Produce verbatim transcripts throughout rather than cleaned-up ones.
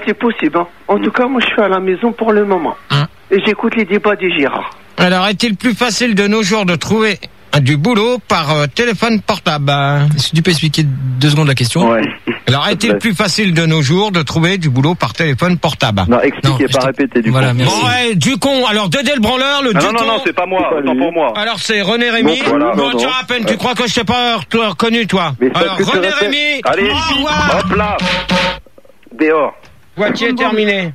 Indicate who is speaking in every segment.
Speaker 1: c'est possible. Hein. En tout cas, moi, je suis à la maison pour le moment. Hein? Et j'écoute les débats des Gérard.
Speaker 2: Alors, est-il plus facile de nos jours de trouver du boulot par euh, téléphone portable?
Speaker 3: Est-ce que tu peux expliquer deux secondes la question?
Speaker 4: Ouais.
Speaker 2: Alors, est-il plus facile de nos jours de trouver du boulot par téléphone portable?
Speaker 4: Non, expliquez, pas répéter du
Speaker 3: voilà,
Speaker 4: coup.
Speaker 3: Merci.
Speaker 2: Bon, ouais, du con. Alors, Dédé le branleur, le
Speaker 4: Ah
Speaker 2: du
Speaker 4: non, non,
Speaker 2: con.
Speaker 4: non, c'est pas moi,
Speaker 5: C'est pas
Speaker 4: autant
Speaker 5: lui.
Speaker 4: pour moi.
Speaker 2: Alors, c'est René Rémy.
Speaker 4: Donc, voilà,
Speaker 2: bon,
Speaker 4: non,
Speaker 2: tiens,
Speaker 4: non.
Speaker 2: à peine, tu crois que je t'ai pas re- reconnu, toi?
Speaker 5: Mais c'est
Speaker 2: Alors,
Speaker 5: parce que tu
Speaker 2: René
Speaker 5: répètes.
Speaker 2: Rémy.
Speaker 4: Allez,
Speaker 2: Au revoir.
Speaker 4: hop là. Dehors.
Speaker 2: Poitiers terminé.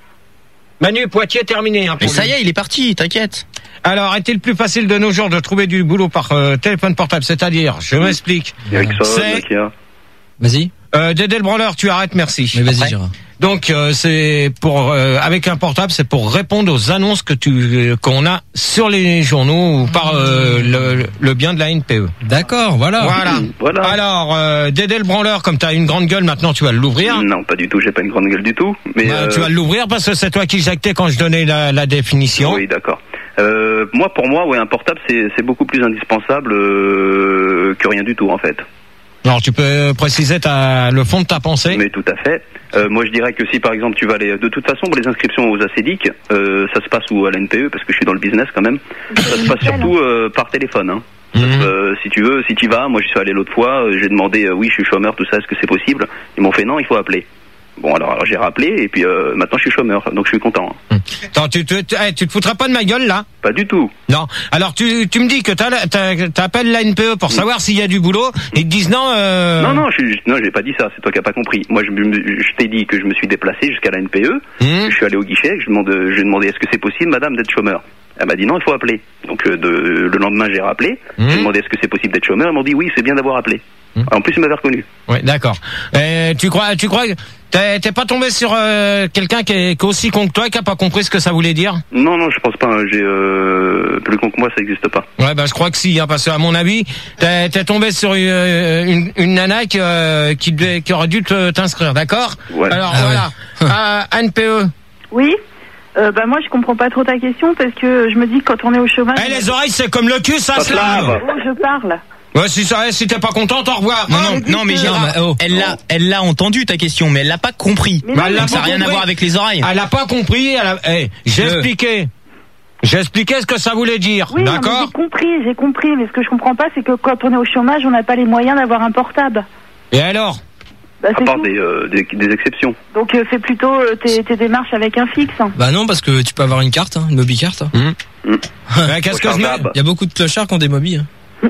Speaker 2: Manu, Poitiers terminé. Hein,
Speaker 3: Mais
Speaker 2: pour
Speaker 3: ça
Speaker 2: lui.
Speaker 3: y est, il est parti, t'inquiète.
Speaker 2: Alors, est-il plus facile de nos jours de trouver du boulot par euh, téléphone portable? C'est-à-dire, je m'explique.
Speaker 4: Ericsson,
Speaker 2: C'est-
Speaker 4: Nokia.
Speaker 3: Vas-y.
Speaker 2: Euh, Dédé le branleur, tu arrêtes, merci.
Speaker 3: Mais vas-y,
Speaker 2: Après.
Speaker 3: Gérard.
Speaker 2: Donc, euh, c'est pour euh, avec un portable, c'est pour répondre aux annonces que tu euh, qu'on a sur les journaux ou par euh, le, le bien de la N P E.
Speaker 3: D'accord, voilà.
Speaker 2: Voilà.
Speaker 4: Voilà.
Speaker 2: Alors, euh, Dédé le branleur, comme tu as une grande gueule, maintenant tu vas l'ouvrir.
Speaker 4: Non, pas du tout, j'ai pas une grande gueule du tout. Mais
Speaker 2: Bah,
Speaker 4: euh,
Speaker 2: Tu vas l'ouvrir parce que c'est toi qui jactais quand je donnais la, la définition.
Speaker 4: Oui, d'accord. Euh, moi, pour moi, ouais, un portable, c'est c'est beaucoup plus indispensable euh, que rien du tout, en fait.
Speaker 2: Alors, tu peux préciser ta, le fond de ta pensée.
Speaker 4: Mais tout à fait. Euh, moi, je dirais que si, par exemple, tu vas aller... De toute façon, pour les inscriptions aux A C D I C, euh, ça se passe où à la N P E, parce que je suis dans le business quand même. Ça se passe surtout euh, par téléphone. Hein.
Speaker 2: Mhm.
Speaker 4: Euh, si tu veux, si tu vas, moi, je suis allé l'autre fois, euh, j'ai demandé, euh, oui, je suis chômeur, tout ça, est-ce que c'est possible? Ils m'ont fait non, il faut appeler. Bon, alors, alors j'ai rappelé, et puis euh, maintenant, je suis chômeur, donc je suis content. Hein.
Speaker 2: Attends, tu, tu, tu, hey, tu te foutras pas de ma gueule, là?
Speaker 4: Pas du tout.
Speaker 2: Non. Alors, tu, tu me dis que t'as, t'as, t'appelles la N P E pour savoir s'il y a du boulot, et ils te disent non, euh...
Speaker 4: Non, non, je, suis- non, j'ai pas dit ça, c'est toi qui n'as pas compris. Moi, je, me- je t'ai dit que je me suis déplacé jusqu'à la N P E,
Speaker 2: Mmh.
Speaker 4: je suis allé au guichet, je demande, je demandé est-ce que c'est possible, madame, d'être chômeur? Elle m'a dit non, il faut appeler. Donc euh, de, le lendemain, j'ai rappelé,
Speaker 2: Mmh.
Speaker 4: j'ai demandé est-ce que c'est possible d'être chômeur, ils m'ont dit oui, c'est bien d'avoir appelé.
Speaker 2: Mmh.
Speaker 4: En plus, ils m'avaient reconnu.
Speaker 2: Ouais, d'accord. Euh, tu crois, tu crois, t'es, t'es pas tombé sur euh, quelqu'un qui est, qui est aussi con que toi, qui a pas compris ce que ça voulait dire?
Speaker 4: Non, non, je pense pas, hein, j'ai euh, plus con que moi, ça n'existe pas.
Speaker 2: Ouais, bah je crois que si, hein, parce que à mon avis, t'es, t'es tombé sur une, une, une nana qui, euh, qui, devait- qui aurait dû te, t'inscrire, d'accord?
Speaker 4: Ouais.
Speaker 2: Alors
Speaker 3: Ah
Speaker 2: voilà, à N P E.
Speaker 6: Oui. Euh, bah moi je comprends pas trop ta question parce que je me dis que quand on est au chômage.
Speaker 2: Eh, les oreilles, c'est comme le cul, ça,
Speaker 4: Ça
Speaker 2: se
Speaker 4: se
Speaker 2: lave.
Speaker 4: lave.
Speaker 6: Oh, je parle.
Speaker 2: Ouais, si ça, si t'es pas contente, au revoir.
Speaker 3: Non,
Speaker 2: Ah,
Speaker 3: non, non, mais Gérard,
Speaker 2: oh.
Speaker 3: elle l'a, elle l'a entendu ta question, mais elle l'a pas compris.
Speaker 6: Mais
Speaker 2: Bah,
Speaker 6: non,
Speaker 2: elle l'a
Speaker 3: Donc ça
Speaker 2: pas
Speaker 3: n'a rien à
Speaker 2: compris.
Speaker 3: voir avec les oreilles.
Speaker 2: Elle a pas compris, elle a, eh, j'ai
Speaker 3: Je-
Speaker 2: expliqué. J'ai expliqué ce que ça voulait dire,
Speaker 6: Oui, non, mais
Speaker 2: d'accord?
Speaker 6: j'ai compris, j'ai compris. Mais ce que je comprends pas, c'est que quand on est au chômage, on n'a pas les moyens d'avoir un portable.
Speaker 2: Et alors?
Speaker 6: Bah,
Speaker 4: À
Speaker 6: c'est
Speaker 4: part
Speaker 6: tout.
Speaker 4: des, euh, des, des exceptions.
Speaker 6: Donc euh, fais plutôt euh, tes, tes démarches avec un fixe.
Speaker 3: Bah non, parce que tu peux avoir une carte, hein, une mobicarte.
Speaker 2: Hum.
Speaker 4: Hum.
Speaker 2: Ouais, qu'est-ce que je mets?
Speaker 4: Rechargeable.
Speaker 3: Il y a beaucoup de clochards qui ont des mobiles.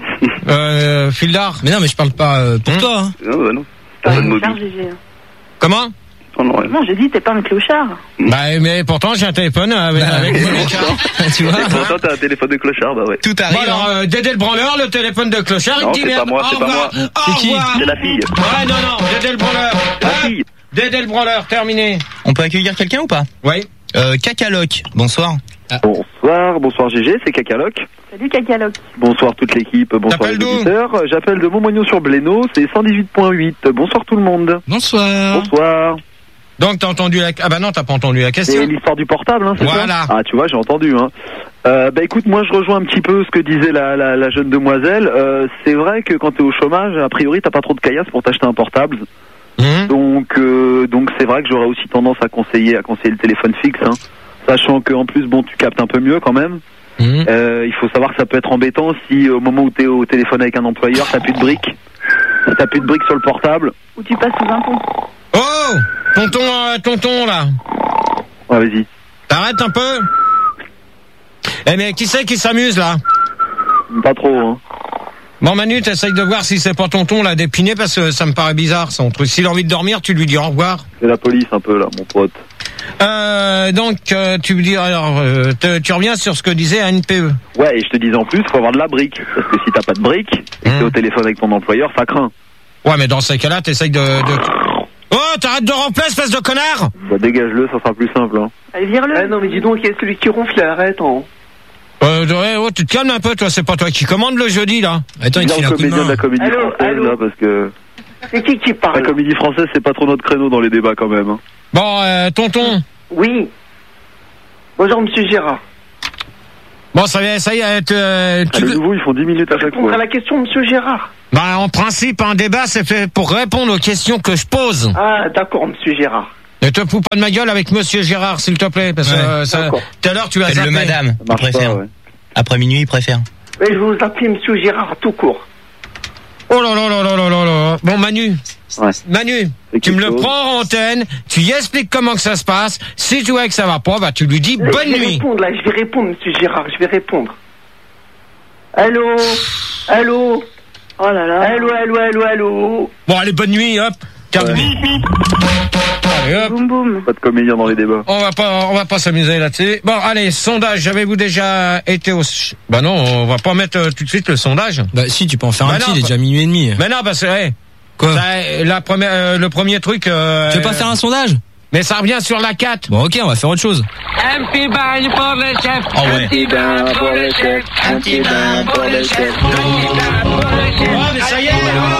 Speaker 2: Euh, fil d'art.
Speaker 3: Mais non, mais je parle pas euh, pour
Speaker 2: Hum.
Speaker 3: toi. Hein.
Speaker 4: Non, bah non.
Speaker 6: Pas
Speaker 4: Pas de
Speaker 6: un
Speaker 4: mobile.
Speaker 6: clochard, G G.
Speaker 2: Comment?
Speaker 4: Oh, non, ouais.
Speaker 6: Non, j'ai dit t'es pas un clochard.
Speaker 2: Bah, mais pourtant, j'ai un téléphone avec,
Speaker 3: Bah,
Speaker 2: avec
Speaker 3: ouais.
Speaker 2: mon écart.
Speaker 3: Tu vois,
Speaker 4: Et pourtant, t'as un téléphone de clochard, bah ouais.
Speaker 3: tout
Speaker 2: Bon,
Speaker 3: arrive.
Speaker 2: alors,
Speaker 3: hein.
Speaker 2: euh, Dédé le branleur, le téléphone de clochard,
Speaker 4: Non,
Speaker 2: il dit
Speaker 4: c'est
Speaker 2: merde.
Speaker 4: pas moi,
Speaker 2: Au
Speaker 4: c'est pas
Speaker 2: revoir.
Speaker 4: moi.
Speaker 2: Au
Speaker 3: C'est qui?
Speaker 2: revoir.
Speaker 4: C'est la fille.
Speaker 2: Ouais, non, non, Dédé le branleur.
Speaker 4: La
Speaker 2: Hop.
Speaker 4: fille.
Speaker 2: Dédé le branleur, terminé.
Speaker 3: On peut accueillir quelqu'un ou pas?
Speaker 2: Oui.
Speaker 3: euh, Cacaloc, bonsoir.
Speaker 5: Bonsoir, bonsoir G G, c'est Cacaloc.
Speaker 6: Salut Cacaloc.
Speaker 5: Bonsoir toute l'équipe, bonsoir
Speaker 2: T'appelles
Speaker 5: les
Speaker 2: d'où?
Speaker 5: auditeurs. J'appelle de Montmagnon-sur-Blénaud, c'est cent dix-huit point huit. Bonsoir tout le monde.
Speaker 3: Bonsoir.
Speaker 5: Bonsoir.
Speaker 2: Donc, t'as entendu la, ah bah non, t'as pas entendu la
Speaker 5: C'est
Speaker 2: question.
Speaker 5: l'histoire du portable, hein, c'est
Speaker 2: Voilà.
Speaker 5: ça? Ah, tu vois, j'ai entendu, hein. Euh, bah écoute, moi je rejoins un petit peu ce que disait la, la, la jeune demoiselle. Euh, c'est vrai que quand t'es au chômage, a priori t'as pas trop de caillasse pour t'acheter un portable.
Speaker 2: Hum.
Speaker 5: Donc euh, donc c'est vrai que j'aurais aussi tendance à conseiller à conseiller le téléphone fixe, hein. Sachant qu'en plus bon tu captes un peu mieux quand même.
Speaker 2: Hum.
Speaker 5: Euh, il faut savoir que ça peut être embêtant si au moment où t'es au téléphone avec un employeur t'as plus de briques. Si t'as plus de briques sur le portable.
Speaker 6: Ou tu passes sous un pont.
Speaker 2: Oh! Tonton, euh, tonton, là.
Speaker 5: Ouais, vas-y.
Speaker 2: T'arrêtes un peu? Eh, mais qui c'est qui s'amuse, là?
Speaker 5: Pas trop, hein.
Speaker 2: Bon, Manu, t'essayes de voir si c'est pas tonton, là, d'épiné, parce que ça me paraît bizarre, son truc. S'il a envie de dormir, tu lui dis au revoir.
Speaker 5: C'est la police un peu là, mon pote.
Speaker 2: Euh, donc, euh, tu me dis, alors, euh, te- tu reviens sur ce que disait A N P E.
Speaker 5: Ouais, et je te disais en plus, faut avoir de la brique. Parce que si t'as pas de brique, et que t'es
Speaker 2: Mmh.
Speaker 5: au téléphone avec ton employeur, ça craint.
Speaker 2: Ouais, mais dans ces cas-là, t'essayes de, de... Oh, t'arrêtes de remplir, espèce de connard!
Speaker 5: Bah dégage-le, ça sera plus simple, hein.
Speaker 6: Allez, vire-le.
Speaker 1: Ah non, mais dis donc, il y a celui qui ronfle, arrête, hein.
Speaker 2: Euh, ouais, oh, tu te calmes un peu, toi, c'est pas toi qui commande le jeudi, là.
Speaker 3: Attends, il te
Speaker 5: Bien
Speaker 3: file un
Speaker 5: le
Speaker 3: coup de
Speaker 5: comédien de
Speaker 3: main.
Speaker 5: la comédie
Speaker 1: Allô,
Speaker 5: française,
Speaker 1: allô
Speaker 5: là, parce que
Speaker 1: C'est qui qui
Speaker 5: la
Speaker 1: parle?
Speaker 5: comédie française, c'est pas trop notre créneau dans les débats, quand même, hein.
Speaker 2: Bon, euh, tonton.
Speaker 1: Oui. Bonjour, monsieur Gérard.
Speaker 2: Bon, ça y est, ça y est, tu, euh,
Speaker 5: Ah,
Speaker 2: tu...
Speaker 5: les nouveaux, ils font dix minutes à chaque
Speaker 1: Répondre
Speaker 5: fois.
Speaker 1: à la question, monsieur Gérard.
Speaker 2: Bah, en principe, un débat, c'est fait pour répondre aux questions que je pose.
Speaker 1: Ah, d'accord, monsieur Gérard.
Speaker 2: Ne te fous pas de ma gueule avec Monsieur Gérard, s'il te plaît, parce que
Speaker 3: Ouais.
Speaker 2: euh, ça,
Speaker 1: D'accord.
Speaker 2: tout à l'heure tu as
Speaker 3: Elle
Speaker 2: zappé.
Speaker 3: le madame,
Speaker 5: Ça
Speaker 3: il
Speaker 5: marche
Speaker 3: préfère.
Speaker 5: pas, ouais.
Speaker 3: Après minuit, il préfère.
Speaker 1: Mais je vous appelle Monsieur Gérard tout court.
Speaker 2: Oh là là là là là là là. Bon Manu,
Speaker 5: Ouais.
Speaker 2: Manu,
Speaker 5: C'est
Speaker 2: tu me
Speaker 5: quelque
Speaker 2: le
Speaker 5: chose.
Speaker 2: prends en antenne, tu y expliques comment que ça se passe. Si tu vois que ça va pas, bah tu lui dis
Speaker 1: Là,
Speaker 2: bonne
Speaker 1: je vais
Speaker 2: nuit.
Speaker 1: répondre, là, je vais répondre, Monsieur Gérard, je vais répondre. Allô Allô
Speaker 6: Oh là là.
Speaker 1: Allô, allô, allô, allô
Speaker 2: Bon allez, bonne nuit, hop. Calme. Allez hop.
Speaker 6: Boum boum.
Speaker 5: Pas de comédien dans les débats.
Speaker 2: On va pas, on va pas s'amuser là-dessus. Bon, allez, sondage. Avez-vous déjà été au... Bah non, on va pas mettre euh, tout de suite le sondage.
Speaker 3: Bah si, tu peux en faire
Speaker 2: Bah
Speaker 3: un petit,
Speaker 2: non,
Speaker 3: il est
Speaker 2: bah-
Speaker 3: déjà minuit et demi.
Speaker 2: Mais non, parce que, hey,
Speaker 3: Quoi
Speaker 2: ça, la première, euh, le premier truc... euh,
Speaker 3: Tu veux pas faire un sondage?
Speaker 2: Mais ça revient sur la quatre.
Speaker 3: Bon ok, on va faire autre chose.
Speaker 2: Un petit bain pour le chef.
Speaker 3: Oh ouais.
Speaker 2: Un petit bain pour le chef. Un petit bain pour le chef. Un petit bain pour le chef. Oh, mais ça y est.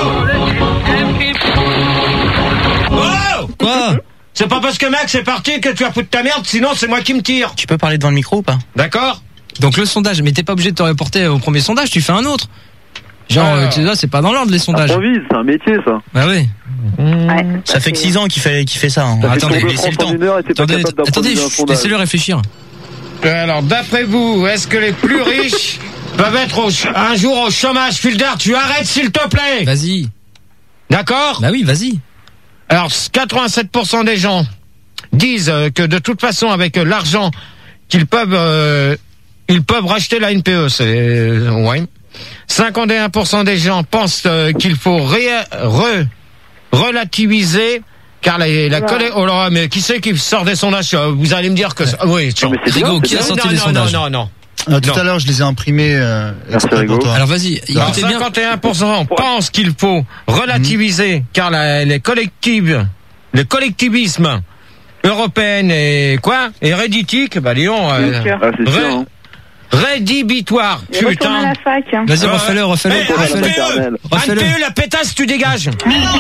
Speaker 2: Oh. Oh.
Speaker 3: Quoi?
Speaker 2: C'est pas parce que Max est parti que tu vas foutre ta merde, sinon c'est moi qui me tire.
Speaker 3: Tu peux parler devant le micro ou pas?
Speaker 2: D'accord?
Speaker 3: Donc le sondage, mais t'es pas obligé de te reporter au premier sondage, tu fais un autre. Genre,
Speaker 2: Ah.
Speaker 3: euh, tu vois, c'est pas dans l'ordre les sondages.
Speaker 5: Improvise, c'est un métier ça.
Speaker 3: Bah oui.
Speaker 6: Ouais.
Speaker 3: Ça fait que six ans qu'il fait, qu'il fait ça. hein.
Speaker 5: Ça fait
Speaker 3: Attendez,
Speaker 5: tour de
Speaker 3: laissez le
Speaker 5: France en
Speaker 3: temps.
Speaker 5: une heure et t'es pas
Speaker 3: Attendez,
Speaker 5: capable
Speaker 3: attendez,
Speaker 5: d'improviser un sondage.
Speaker 3: laissez-le réfléchir.
Speaker 2: Alors, d'après vous, est-ce que les plus riches peuvent être au ch- un jour au chômage? Filder, tu arrêtes s'il te plaît.
Speaker 3: Vas-y.
Speaker 2: D'accord?
Speaker 3: Bah oui, vas-y.
Speaker 2: Alors, quatre-vingt-sept pour cent des gens disent euh, que de toute façon, avec euh, l'argent qu'ils peuvent, euh, ils peuvent racheter la N P E. C'est euh, ouais. cinquante et un pour cent des gens pensent euh, qu'il faut ré- re- relativiser. Car la, la collègue, oh là, mais qui c'est qui sort des sondages? Vous allez me dire que, ça- oui,
Speaker 5: Non, mais c'est bien,
Speaker 3: Rigo,
Speaker 5: c'est
Speaker 3: qui a
Speaker 5: bien.
Speaker 3: sorti
Speaker 2: non,
Speaker 3: les
Speaker 2: non,
Speaker 3: sondages?
Speaker 2: non, non, non.
Speaker 7: Ah, tout
Speaker 2: Non.
Speaker 7: à l'heure, je les ai imprimés euh, exprès
Speaker 5: Rigo.
Speaker 7: pour toi.
Speaker 3: Alors vas-y,
Speaker 2: Alors,
Speaker 3: écoutez bien.
Speaker 2: cinquante et un pour cent pensent qu'il faut relativiser, car la, les collectifs, le collectivisme européen est quoi? Héréditique, bah disons, euh,
Speaker 6: Bien sûr.
Speaker 5: Ah, c'est sûr.
Speaker 2: ré-
Speaker 5: Hein.
Speaker 2: rédhibitoire,
Speaker 6: Et retourne à
Speaker 2: putain.
Speaker 6: la fac. hein.
Speaker 3: Vas-y,
Speaker 2: Euh,
Speaker 3: refais-le, refais-le,
Speaker 2: Eh,
Speaker 3: refais-le.
Speaker 5: maternelle.
Speaker 3: Refais-le.
Speaker 2: Anne P E, la pétasse, tu dégages.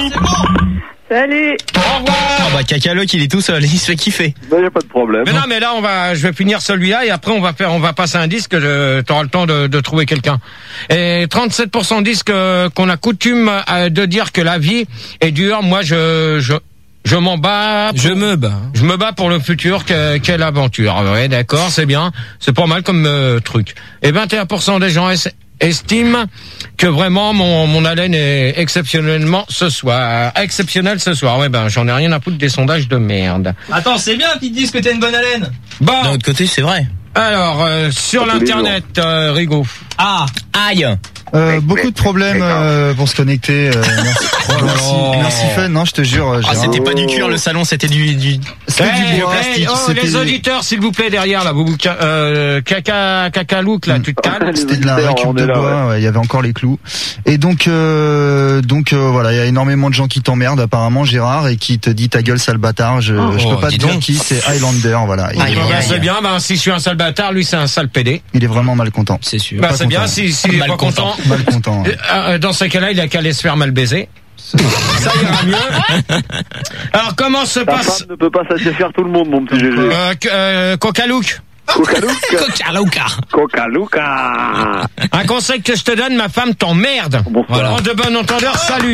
Speaker 6: Salut.
Speaker 2: Au revoir.
Speaker 3: Ah bah Cacaloc, il est tout seul, il se fait kiffer.
Speaker 5: Bah, y a pas de problème.
Speaker 2: Mais non, mais là, on va, je vais finir celui-là et après, on va faire, on va passer un disque. Tu auras le temps de, de trouver quelqu'un. Et trente-sept pour cent disent que, qu'on a coutume euh, de dire que la vie est dure. Moi, je, je, je m'en bats.
Speaker 3: Je me bats.
Speaker 2: Je me bats pour le futur. Que, quelle aventure. Ouais, d'accord, c'est bien. C'est pas mal comme euh, truc. Et vingt et un pour cent des gens es- estiment que vraiment mon, mon haleine est exceptionnellement ce soir. Exceptionnel ce soir. Ouais, ben, j'en ai rien à foutre des sondages de merde.
Speaker 3: Attends, c'est bien qu'ils disent que t'as une bonne haleine.
Speaker 2: Bon.
Speaker 3: D'un autre côté, c'est vrai.
Speaker 2: Alors, euh, sur
Speaker 5: Pas tous les
Speaker 2: l'internet, euh, Rigaud.
Speaker 3: Ah, aïe.
Speaker 7: Euh, beaucoup de problèmes euh, pour se connecter. Euh, merci,
Speaker 3: Oh là
Speaker 7: merci,
Speaker 3: là.
Speaker 7: merci Fun. Non, je te jure.
Speaker 3: Ah,
Speaker 7: Gérard.
Speaker 3: c'était pas du cuir le salon, c'était du, du...
Speaker 7: C'était
Speaker 2: Hey,
Speaker 7: du bois.
Speaker 2: hey,
Speaker 7: c'était-
Speaker 2: oh,
Speaker 7: c'était-
Speaker 2: les auditeurs, s'il vous plaît, derrière, là, vous, vous ca- euh, caca, caca look, là, tu te calmes.
Speaker 7: C'était de la
Speaker 5: auditeurs,
Speaker 7: récup
Speaker 5: on
Speaker 7: de
Speaker 5: est là,
Speaker 7: bois, ouais, il y avait encore les clous. Et donc, euh, donc euh, voilà, il y a énormément de gens qui t'emmerdent apparemment, Gérard, et qui te dit ta gueule sale bâtard. Je,
Speaker 3: Oh,
Speaker 7: je peux pas te
Speaker 3: dis
Speaker 7: dire
Speaker 3: donc.
Speaker 7: qui, c'est Highlander, voilà. Il,
Speaker 3: Aïe,
Speaker 7: est,
Speaker 2: Bah,
Speaker 3: aïe, aïe.
Speaker 2: c'est bien, ben, si je suis un sale bâtard, lui, c'est un sale pédé.
Speaker 7: il est vraiment mal content.
Speaker 3: C'est sûr.
Speaker 2: Bah,
Speaker 7: pas
Speaker 2: c'est bien,
Speaker 7: content.
Speaker 2: si, s'il est
Speaker 3: Mal
Speaker 2: pas content.
Speaker 7: Mal content. ouais.
Speaker 2: Euh, Dans ces cas-là, il a qu'à aller se faire mal baiser. Ça ira mieux. Alors, comment se
Speaker 5: Ta
Speaker 2: passe,
Speaker 5: femme ne peut pas satisfaire tout le monde, mon petit G G.
Speaker 2: euh, que- euh, Coca Look?
Speaker 5: Coca-Luca.
Speaker 3: Coca-Luca.
Speaker 5: Coca-Luca.
Speaker 2: Un conseil que je te donne, ma femme t'emmerde.
Speaker 5: Bonsoir.
Speaker 2: En de bon entendeur, salut.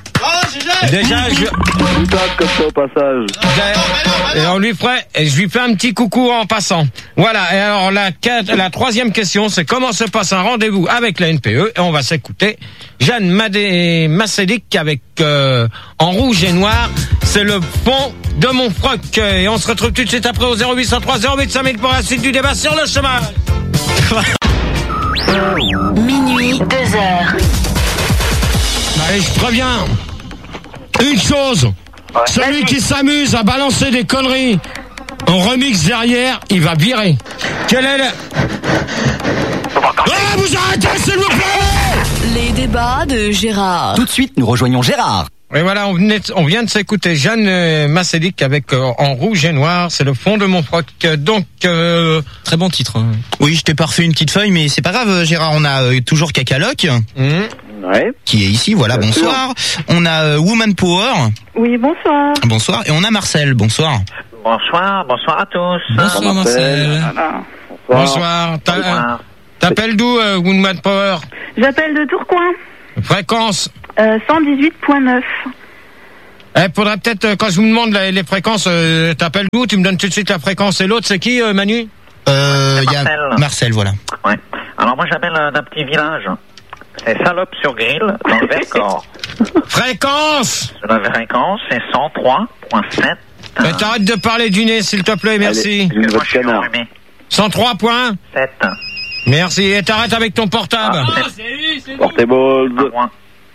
Speaker 2: Déjà, je,
Speaker 5: Putain, comme ça au passage.
Speaker 2: et on lui ferait, et je lui fais un petit coucou en passant. Voilà. Et alors la, quatre- la troisième question, c'est comment se passe un rendez-vous avec la N P E. Et on va s'écouter Jeanne Madé Massédic avec euh, en rouge et noir. C'est le fond de mon froc. Et on se retrouve tout de suite après au zéro huit cent trois zéro huit cinq mille pour la suite du débat sur le chemin.
Speaker 8: Minuit, deux heures.
Speaker 2: Allez, je préviens. Une chose. Celui qui s'amuse à balancer des conneries en remix derrière, il va virer. Quelle est la... Ah, vous arrêtez, s'il vous plaît!
Speaker 8: Les débats de Gérard.
Speaker 9: Tout de suite, nous rejoignons Gérard.
Speaker 2: Et voilà, on, venait, on vient de s'écouter Jeanne euh, Massédic avec euh, en rouge et noir, c'est le fond de mon froc. Donc, euh,
Speaker 3: Très bon titre. hein. Oui, je t'ai pas refait une petite feuille, mais c'est pas grave, Gérard. On a euh, toujours Cacaloc,
Speaker 2: hum,
Speaker 5: Ouais.
Speaker 3: qui est ici, voilà,
Speaker 5: Bien
Speaker 3: bonsoir. On a euh, Woman Power,
Speaker 6: Oui, bonsoir.
Speaker 3: bonsoir. Et on a Marcel, bonsoir.
Speaker 10: Bonsoir, bonsoir à tous.
Speaker 3: Bonsoir Marcel.
Speaker 6: Ah.
Speaker 2: bonsoir. T'a-
Speaker 10: Bonsoir.
Speaker 2: T'appelles d'où, euh, Woodman Power?
Speaker 6: J'appelle de Tourcoing.
Speaker 2: Fréquence.
Speaker 6: Euh, cent dix-huit virgule neuf.
Speaker 2: Eh, faudrait peut-être, euh, quand je vous demande les, les fréquences, euh, t'appelles d'où? Tu me donnes tout de suite la fréquence et l'autre, c'est qui, euh, Manu?
Speaker 3: Euh, il y a
Speaker 10: Marcel.
Speaker 3: Marcel, voilà.
Speaker 10: Ouais. Alors moi j'appelle euh, d'un petit village. C'est Salope sur Grille, dans le Vercors.
Speaker 2: Fréquence!
Speaker 10: La fréquence, c'est cent trois virgule sept.
Speaker 2: Mais t'arrêtes de parler du nez, s'il te plaît, merci.
Speaker 5: Allez, une voix de
Speaker 10: je suis
Speaker 5: canard.
Speaker 10: enrhumé.
Speaker 2: cent trois points.
Speaker 10: sept.
Speaker 2: Merci. Et t'arrêtes avec ton portable.
Speaker 10: Ah,
Speaker 5: Portable.
Speaker 10: moins.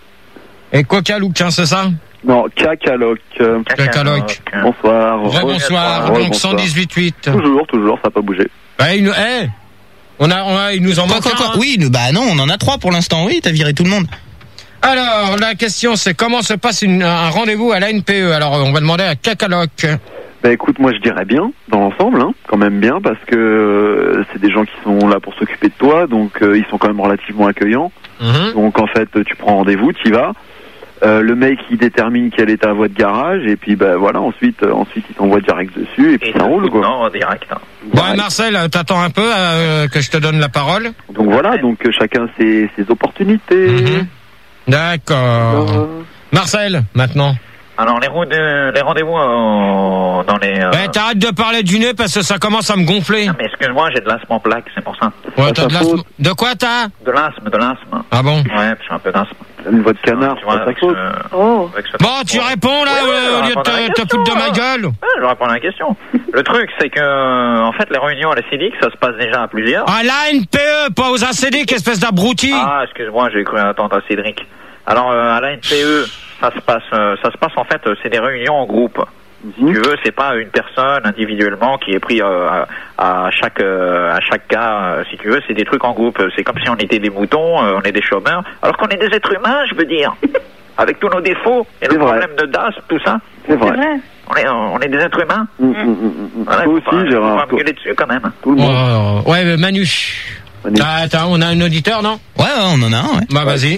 Speaker 2: Et Coca-Look, hein, c'est ça?
Speaker 5: Non, Cacaloc. Euh,
Speaker 2: Cacaloc.
Speaker 5: Bonsoir.
Speaker 2: Rebonsoir.
Speaker 5: Ouais,
Speaker 2: Donc
Speaker 5: bonsoir.
Speaker 2: cent dix-huit huit.
Speaker 5: Toujours, toujours, ça n'a pas bougé.
Speaker 2: Bah, il nous, eh, on a, on a, il nous en
Speaker 3: Quoi,
Speaker 2: manque
Speaker 3: quoi,
Speaker 2: un,
Speaker 3: quoi
Speaker 2: hein.
Speaker 3: Oui, le- bah non, on en a trois pour l'instant. Oui, t'as viré tout le monde.
Speaker 2: Alors, la question, c'est comment se passe une, un rendez-vous à la N P E? Alors, on va demander à Cacaloc.
Speaker 5: Bah écoute, moi je dirais bien, dans l'ensemble, hein, quand même bien, parce que euh, c'est des gens qui sont là pour s'occuper de toi, donc euh, ils sont quand même relativement accueillants.
Speaker 2: Mhm.
Speaker 5: Donc en fait, tu prends rendez-vous, tu y vas. Euh, le mec il détermine quelle est ta voie de garage et puis bah voilà, ensuite euh, ensuite il t'envoie direct dessus et puis
Speaker 10: Et
Speaker 5: ça roule quoi.
Speaker 10: Non, direct. hein.
Speaker 2: Bon,
Speaker 5: Direct.
Speaker 2: Marcel, t'attends un peu euh, que je te donne la parole.
Speaker 5: Donc voilà, donc euh, chacun ses, ses opportunités.
Speaker 2: Mhm. D'accord.
Speaker 5: Euh,
Speaker 2: Marcel, maintenant.
Speaker 10: Alors les, routes de- les rendez-vous euh, dans les... euh,
Speaker 2: Eh, t'arrêtes de parler du nez parce que ça commence à me gonfler.
Speaker 10: Ah, mais excuse-moi, j'ai de l'asthme en plaque, c'est pour ça.
Speaker 2: Ouais,
Speaker 5: à
Speaker 2: t'as
Speaker 5: ta
Speaker 2: de l'asthme.
Speaker 5: faute.
Speaker 2: De quoi t'as?
Speaker 10: De l'asthme, de l'asthme.
Speaker 2: Ah bon?
Speaker 10: Ouais, j'ai un peu d'asthme.
Speaker 5: une voix de canard,
Speaker 10: Tu
Speaker 5: c'est
Speaker 10: vois,
Speaker 5: pas ta
Speaker 10: avec
Speaker 5: faute.
Speaker 10: ce-
Speaker 6: Oh.
Speaker 10: avec ce-
Speaker 2: Bon, tu réponds là,
Speaker 10: Ouais, ouais,
Speaker 2: euh, au lieu de
Speaker 10: répondre à la
Speaker 2: te, te
Speaker 10: question,
Speaker 2: foutre de ma
Speaker 10: hein.
Speaker 2: gueule.
Speaker 10: Ouais, je réponds à la question. Le truc, c'est que, euh, en fait, les réunions à la C D I C, ça se passe déjà à plusieurs.
Speaker 2: À la N P E, pas aux A C D, qu'espèce d'abruti.
Speaker 10: Ah, excuse-moi, j'ai cru attendre à Cédric. Alors, euh, à la N P E, ça se passe, euh, ça se passe en fait, euh, c'est des réunions en groupe. Si tu veux, c'est pas une personne individuellement qui est pris euh, à, à chaque euh, à chaque cas. euh, si tu veux, c'est des trucs en groupe. C'est comme si on était des moutons, euh, on est des chômeurs, alors qu'on est des êtres humains, je veux dire, avec tous nos défauts et
Speaker 5: C'est
Speaker 10: le
Speaker 5: vrai.
Speaker 10: problème de D A S, tout ça.
Speaker 5: C'est
Speaker 6: C'est
Speaker 5: vrai.
Speaker 6: vrai.
Speaker 10: On est, on est des êtres humains.
Speaker 5: Hum, hum, hum, hum.
Speaker 10: Voilà,
Speaker 5: Toi
Speaker 10: faut pas-
Speaker 5: aussi,
Speaker 10: faut
Speaker 5: Gérard.
Speaker 10: pas
Speaker 5: Toi-
Speaker 10: me gueuler dessus quand même.
Speaker 5: Tout le monde.
Speaker 2: Oh, ouais, mais Manu.
Speaker 5: Manu.
Speaker 2: T'as- t'as- on a un auditeur, non?
Speaker 3: Ouais, ouais, on en a un, ouais.
Speaker 2: Bah, vas-y.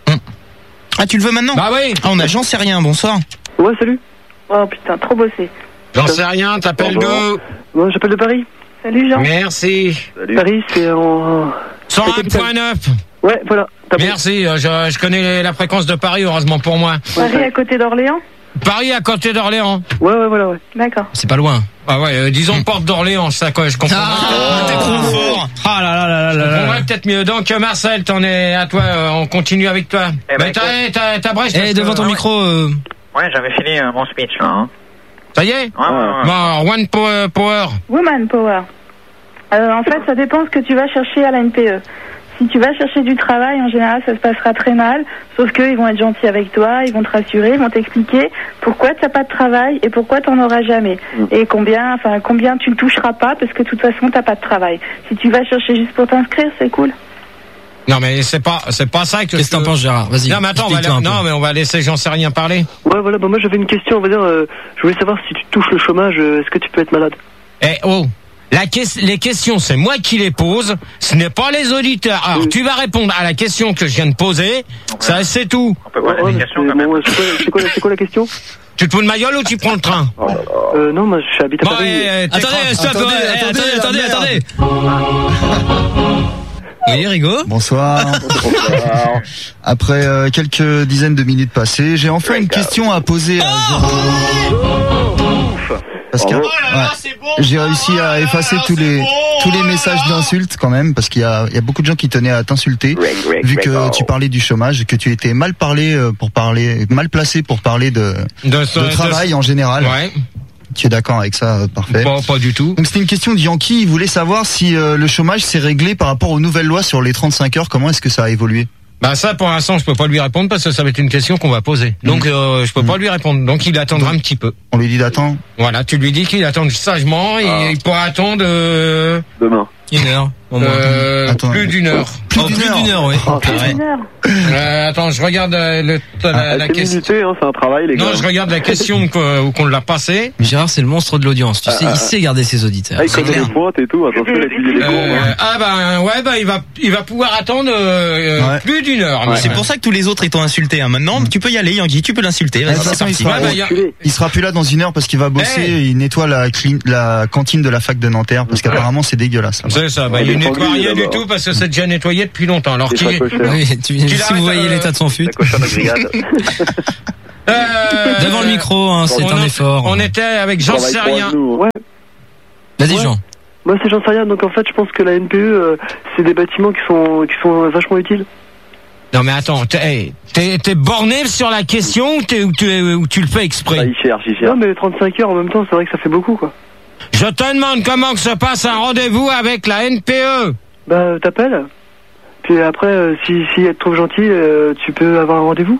Speaker 3: Ah, tu le veux maintenant?
Speaker 2: Bah oui.
Speaker 3: Ah, on a J'en sais rien, bonsoir.
Speaker 5: Ouais, salut.
Speaker 6: Oh putain, trop bossé.
Speaker 2: J'en sais rien, t'appelles
Speaker 5: Bonjour.
Speaker 2: d'où?
Speaker 5: Moi, j'appelle de Paris.
Speaker 6: Salut Jean.
Speaker 2: Merci.
Speaker 5: Salut. Paris, c'est en.
Speaker 2: cent un virgule neuf.
Speaker 5: Ouais, voilà. T'as bon.
Speaker 2: Merci, euh, je, je connais la fréquence de Paris, heureusement pour moi.
Speaker 6: Paris à côté d'Orléans.
Speaker 2: Paris à côté d'Orléans.
Speaker 5: Ouais, ouais, voilà, ouais.
Speaker 6: D'accord.
Speaker 3: C'est pas loin.
Speaker 2: Ah ouais, euh, disons porte d'Orléans, ça quoi, je comprends.
Speaker 3: Ah, t'es trop fort. Ah là là là là là
Speaker 2: On
Speaker 3: là.
Speaker 2: va peut-être mieux. Donc euh, Marcel, t'en es à toi, euh, on continue avec toi.
Speaker 10: Eh ben,
Speaker 2: Mais t'as, t'as, t'as Brest.
Speaker 3: Eh,
Speaker 2: parce
Speaker 3: devant
Speaker 2: que-
Speaker 3: ton
Speaker 2: ah ouais.
Speaker 3: micro, euh,
Speaker 10: Ouais, j'avais fini euh, mon speech là. Hein.
Speaker 2: Ça y est?
Speaker 10: Ouais, ouais, ouais.
Speaker 2: Bon, One Power. power.
Speaker 6: Woman Power. Euh, en fait, ça dépend ce que tu vas chercher à la N P E. Si tu vas chercher du travail, en général, ça se passera très mal. Sauf qu'ils vont être gentils avec toi, ils vont te rassurer, ils vont t'expliquer pourquoi tu n'as pas de travail et pourquoi tu n'en auras jamais. Et combien, enfin, combien tu ne toucheras pas parce que de toute façon, tu n'as pas de travail. Si tu vas chercher juste pour t'inscrire, c'est cool.
Speaker 2: Non mais c'est pas, c'est pas ça que.
Speaker 3: qu'est-ce que t'en
Speaker 2: je-
Speaker 3: penses, Gérard? Vas-y.
Speaker 2: Non mais attends, on va,
Speaker 3: explique-toi un peu.
Speaker 2: non mais on va laisser J'en sais rien parler.
Speaker 9: Ouais, voilà, bah moi j'avais une question, on va dire, euh, je voulais savoir si tu touches le chômage, euh, est-ce que tu peux être malade?
Speaker 2: Eh oh. La ques- les questions, c'est moi qui les pose, ce n'est pas les auditeurs. Alors, tu vas répondre à la question que je viens de poser, ça c'est tout.
Speaker 10: On peut poser
Speaker 9: Ouais,
Speaker 10: des
Speaker 9: mais
Speaker 10: questions
Speaker 9: c'est-
Speaker 10: quand même.
Speaker 9: bon, c'est quoi, c'est quoi, c'est quoi la question?
Speaker 2: Tu te fous de ma gueule ou tu prends le train?
Speaker 9: Euh, non, moi je suis habité à
Speaker 2: Bon,
Speaker 9: Paris.
Speaker 2: eh, eh,
Speaker 3: Attendez,
Speaker 2: t'écrases.
Speaker 3: stop,
Speaker 7: Attendez,
Speaker 3: ouais, eh,
Speaker 7: attendez,
Speaker 3: attendez,
Speaker 7: la
Speaker 3: attendez,
Speaker 7: merde.
Speaker 3: attendez. Oui, Rigo.
Speaker 7: Bonsoir. Après euh, quelques dizaines de minutes passées, j'ai enfin une question à poser à parce que
Speaker 5: Bravo.
Speaker 7: ouais, j'ai réussi à effacer tous les tous les messages d'insultes quand même parce qu'il y a il y a beaucoup de gens qui tenaient à t'insulter
Speaker 5: Greg, Greg,
Speaker 7: vu
Speaker 5: Greg,
Speaker 7: que
Speaker 5: oh.
Speaker 7: tu parlais du chômage et que tu étais mal parlé euh, pour parler mal placé pour parler de
Speaker 2: De, ce-
Speaker 7: de travail en général.
Speaker 2: Ouais.
Speaker 7: Tu es d'accord avec ça, euh, parfait.
Speaker 2: Pas, pas du tout.
Speaker 7: Donc c'était une question de Yankee, il voulait savoir si euh, le chômage s'est réglé par rapport aux nouvelles lois sur les trente-cinq heures, comment est-ce que ça a évolué?
Speaker 2: Bah ça pour l'instant je peux pas lui répondre parce que ça va être une question qu'on va poser. Donc euh, je peux pas lui répondre. Donc il attendra un petit peu.
Speaker 7: On lui dit d'attendre.
Speaker 2: Voilà, tu lui dis qu'il attend sagement et
Speaker 5: Ah.
Speaker 2: il pourra attendre euh,
Speaker 5: Demain.
Speaker 3: Une heure. Au moins.
Speaker 2: euh,
Speaker 7: Attends.
Speaker 2: plus d'une heure.
Speaker 7: Plus
Speaker 3: Oh,
Speaker 7: d'une
Speaker 3: plus
Speaker 7: heure.
Speaker 3: d'une heure, oui.
Speaker 9: Oh,
Speaker 3: Ah, ouais.
Speaker 6: Une heure.
Speaker 2: Euh, attends, je regarde euh, le, la, la
Speaker 5: C'est
Speaker 2: question.
Speaker 5: minuté, hein, c'est un travail, les gars.
Speaker 2: Non, je regarde la question qu'on qu'on l'a passée.
Speaker 3: Mais Gérard, c'est le monstre de l'audience. Tu sais, il sait garder ses auditeurs.
Speaker 5: Ah, il
Speaker 3: C'est
Speaker 5: connaît
Speaker 3: clair.
Speaker 5: les pointes et tout, attention, il a utilisé les cours.
Speaker 2: Euh,
Speaker 5: hein.
Speaker 2: ah bah ouais bah il va il va pouvoir attendre euh,
Speaker 7: Ouais.
Speaker 2: plus d'une heure. mais-
Speaker 3: C'est pour ça que tous les autres ils t'ont insulté. Hein. Maintenant, tu peux y aller, Yankee, tu peux l'insulter. Vas-y,
Speaker 7: De toute
Speaker 3: c'est
Speaker 7: façon, il
Speaker 3: parti.
Speaker 7: sera,
Speaker 2: Ouais, bah, y a-
Speaker 5: Enculé.
Speaker 7: il sera plus là dans une heure parce qu'il va bosser
Speaker 2: Hey.
Speaker 7: et il nettoie la, clean- la cantine de la fac de Nanterre parce qu'apparemment c'est dégueulasse. là-bas.
Speaker 2: C'est ça, bah,
Speaker 5: Ouais,
Speaker 2: il
Speaker 5: il est
Speaker 2: nettoie
Speaker 5: tendu,
Speaker 2: rien du
Speaker 5: d'abord.
Speaker 2: tout parce que c'est déjà nettoyé depuis longtemps. Alors
Speaker 5: C'est
Speaker 2: qui
Speaker 5: pas cochère.
Speaker 3: Oui, tu, si
Speaker 2: arrêtes,
Speaker 3: vous voyez
Speaker 2: euh,
Speaker 3: l'état de son fut.
Speaker 4: La cochonne grillade.
Speaker 2: Euh,
Speaker 3: Devant le micro, hein, c'est
Speaker 2: on
Speaker 3: un
Speaker 2: a-
Speaker 3: effort.
Speaker 2: On était avec J'en sais rien.
Speaker 9: Ouais.
Speaker 3: Vas-y,
Speaker 9: Ouais.
Speaker 3: Jean.
Speaker 9: Moi, c'est j'en sais rien. Donc en fait, je pense que la N P E, euh, c'est des bâtiments qui sont qui sont vachement utiles.
Speaker 2: Non mais attends, t'es, hey, t'es, t'es borné sur la question ou, t'es, ou, tu, ou tu le fais exprès?
Speaker 5: Ah, il cherche, il cherche.
Speaker 9: Non, mais trente-cinq heures en même temps, c'est vrai que ça fait beaucoup, quoi.
Speaker 2: Je te demande comment que se passe un rendez-vous avec la N P E.
Speaker 9: Bah, t'appelles. Puis après, euh, si si elle te trouve gentil, euh, tu peux avoir un rendez-vous.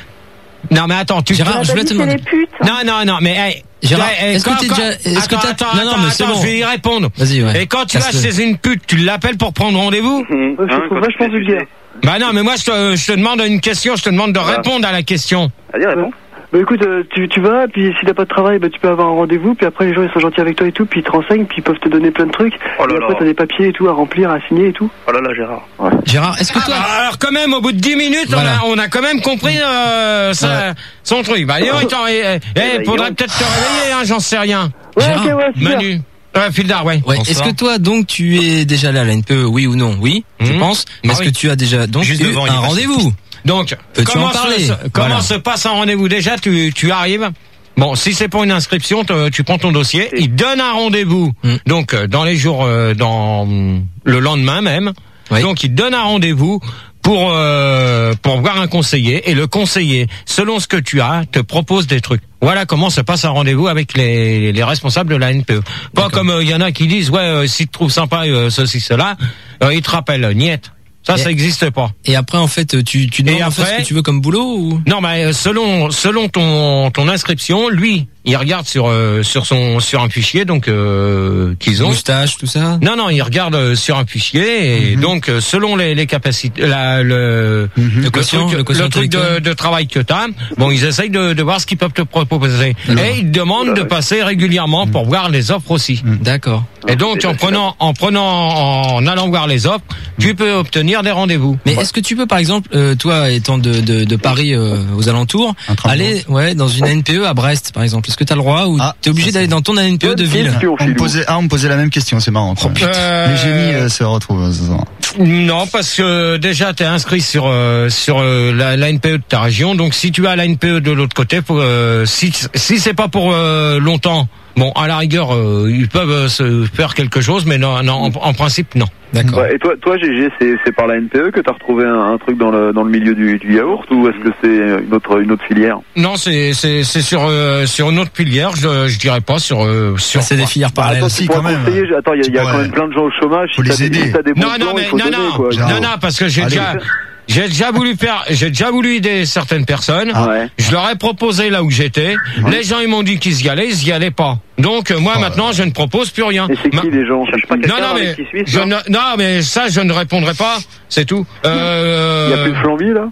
Speaker 2: Non mais attends, tu
Speaker 3: Gérard, je voulais te demander.
Speaker 2: Non non non, mais hey,
Speaker 3: Gérard,
Speaker 2: hey,
Speaker 3: est-ce que
Speaker 2: quand-
Speaker 3: t'es
Speaker 2: quand-
Speaker 3: déjà- est-ce que
Speaker 2: attends,
Speaker 3: t'as-
Speaker 2: attends,
Speaker 3: non, non,
Speaker 2: attends,
Speaker 3: mais c'est
Speaker 2: attends,
Speaker 3: bon.
Speaker 2: je vais y répondre.
Speaker 3: Vas-y, ouais.
Speaker 2: Et quand tu vas
Speaker 3: Casse-le.
Speaker 2: chez une pute, tu l'appelles pour prendre rendez-vous?
Speaker 9: Ouais, je te trouve vachement vulgaire.
Speaker 2: Bah non, mais moi je te, je te demande une question, je te demande de répondre à la question.
Speaker 4: Allez, réponds.
Speaker 9: Bah écoute, euh, tu, tu vas, puis si t'as pas de travail, bah tu peux avoir un rendez-vous, puis après les gens ils sont gentils avec toi et tout, puis ils te renseignent, puis ils peuvent te donner plein de trucs.
Speaker 4: Oh là
Speaker 9: et après
Speaker 4: là.
Speaker 9: t'as des papiers et tout à remplir, à signer et tout.
Speaker 4: Oh là là, Gérard.
Speaker 3: Gérard, est-ce que toi...
Speaker 2: Ah, alors quand même, au bout de dix minutes,
Speaker 3: Voilà.
Speaker 2: on, a, on a quand même compris euh, ça, son truc. Bah, dis-donc, attends, eh, eh, eh, faudrait peut-être te réveiller, hein, j'en sais rien.
Speaker 9: Ouais,
Speaker 3: Gérard,
Speaker 9: ok, ouais, super.
Speaker 2: Manu. Euh, Fildar, ouais.
Speaker 3: Ouais. Est-ce que toi, donc, tu es déjà là à la N P E, oui ou non? Oui, je
Speaker 2: Mhm.
Speaker 3: pense. Mais
Speaker 2: Ah
Speaker 3: est-ce
Speaker 2: oui.
Speaker 3: que tu as déjà donc
Speaker 7: Juste
Speaker 3: eu
Speaker 7: devant, il y a
Speaker 3: un
Speaker 7: pas-
Speaker 3: rendez-vous?
Speaker 2: Donc,
Speaker 3: Peux-tu
Speaker 2: comment,
Speaker 3: en parler?
Speaker 2: se, comment
Speaker 3: Voilà.
Speaker 2: se passe un rendez-vous? Déjà, tu, tu arrives. Bon, si c'est pour une inscription, te- tu prends ton dossier, il donne un rendez-vous.
Speaker 3: Mm.
Speaker 2: Donc, euh, dans les jours, euh, dans mm, le lendemain même.
Speaker 3: Oui.
Speaker 2: Donc, il donne un rendez-vous pour euh, pour voir un conseiller. Et le conseiller, selon ce que tu as, te propose des trucs. Voilà comment se passe un rendez-vous avec les, les responsables de la N P E. Pas
Speaker 3: D'accord.
Speaker 2: comme il y en a qui disent, ouais, euh, si tu trouves sympa euh, ceci, cela, euh, ils te rappellent, niette. Ça,
Speaker 3: Et-
Speaker 2: ça n'existe pas.
Speaker 3: Et après, en fait, tu, tu demandes
Speaker 2: Et
Speaker 3: en fait
Speaker 2: après-
Speaker 3: ce que tu veux comme boulot ou?
Speaker 2: Non, mais euh, selon selon ton ton inscription, lui, il regarde sur euh, sur son sur un fichier donc euh, qu'ils ont.
Speaker 3: Moustache, tout ça?
Speaker 2: Non, non, il regarde euh, sur un fichier et donc euh, selon les, les capacités, la, le,
Speaker 3: Le
Speaker 2: le
Speaker 3: quotient,
Speaker 2: truc,
Speaker 3: le quotient
Speaker 2: le truc de,
Speaker 3: intellectuel.
Speaker 2: de travail que t'as, bon, ils essayent de, de voir ce qu'ils peuvent te proposer. Et ils demandent de passer régulièrement pour voir les offres aussi.
Speaker 3: D'accord.
Speaker 2: Et donc en prenant en prenant en allant voir les offres, tu peux obtenir des rendez-vous.
Speaker 3: Mais est-ce que tu peux, par exemple, euh, toi étant de, de, de Paris euh, aux alentours,
Speaker 7: Un train de
Speaker 3: aller ouais dans une A N P E à Brest, par exemple? Est-ce que tu as le droit ou
Speaker 7: Ah,
Speaker 3: t'es obligé
Speaker 7: ça,
Speaker 3: d'aller dans ton A N P E de ville?
Speaker 7: On me posait, ah, on me posait la même question, c'est marrant. quoi.
Speaker 2: Euh,
Speaker 7: Les génies euh, se retrouvent. ce soir.
Speaker 2: Non, parce que déjà t'es inscrit sur euh, sur euh, la, la N P E de ta région. Donc si tu as la N P E de l'autre côté, pour, euh, si si c'est pas pour euh, longtemps, bon à la rigueur euh, ils peuvent euh, se faire quelque chose, mais non, non en, en principe non.
Speaker 3: D'accord.
Speaker 5: Ouais, et toi, toi, G G, c'est c'est par la N P E que t'as retrouvé un, un truc dans le dans le milieu du, du yaourt ou est-ce que c'est une autre une autre filière?
Speaker 2: Non, c'est c'est c'est sur euh, sur une autre filière. Je je dirais pas sur euh, sur.
Speaker 3: C'est des filières
Speaker 5: Bah,
Speaker 3: parallèles.
Speaker 5: attends,
Speaker 7: si,
Speaker 5: tu pourras
Speaker 7: quand même.
Speaker 5: conseiller, attends, il y a,
Speaker 7: Tu
Speaker 5: il y a quand
Speaker 7: pourrais-
Speaker 5: même plein de gens au chômage.
Speaker 7: Faut
Speaker 5: si
Speaker 7: les
Speaker 5: t'as des-
Speaker 7: aider.
Speaker 5: si t'as des bons
Speaker 2: Non, non,
Speaker 5: plans,
Speaker 2: mais
Speaker 5: il faut
Speaker 2: non,
Speaker 5: donner,
Speaker 2: non,
Speaker 5: quoi.
Speaker 7: Gérard.
Speaker 2: non, non, parce que j'ai
Speaker 7: Allez.
Speaker 2: déjà, j'ai déjà voulu faire, j'ai déjà voulu aider certaines personnes.
Speaker 5: Ah ouais.
Speaker 2: Je leur ai proposé là où j'étais. Les gens, ils m'ont dit qu'ils y allaient, ils y allaient pas. Donc, euh, moi,
Speaker 7: Oh.
Speaker 2: maintenant, je ne propose plus rien.
Speaker 5: Et c'est
Speaker 2: Ma-
Speaker 5: qui les gens?
Speaker 4: Cherche pas
Speaker 2: Non,
Speaker 4: quelqu'un
Speaker 2: non, mais,
Speaker 4: avec qui suisse,
Speaker 2: je
Speaker 4: non
Speaker 2: ne, non, mais ça, je ne répondrai pas. C'est tout. Euh,
Speaker 5: Il y a plus de flambi là?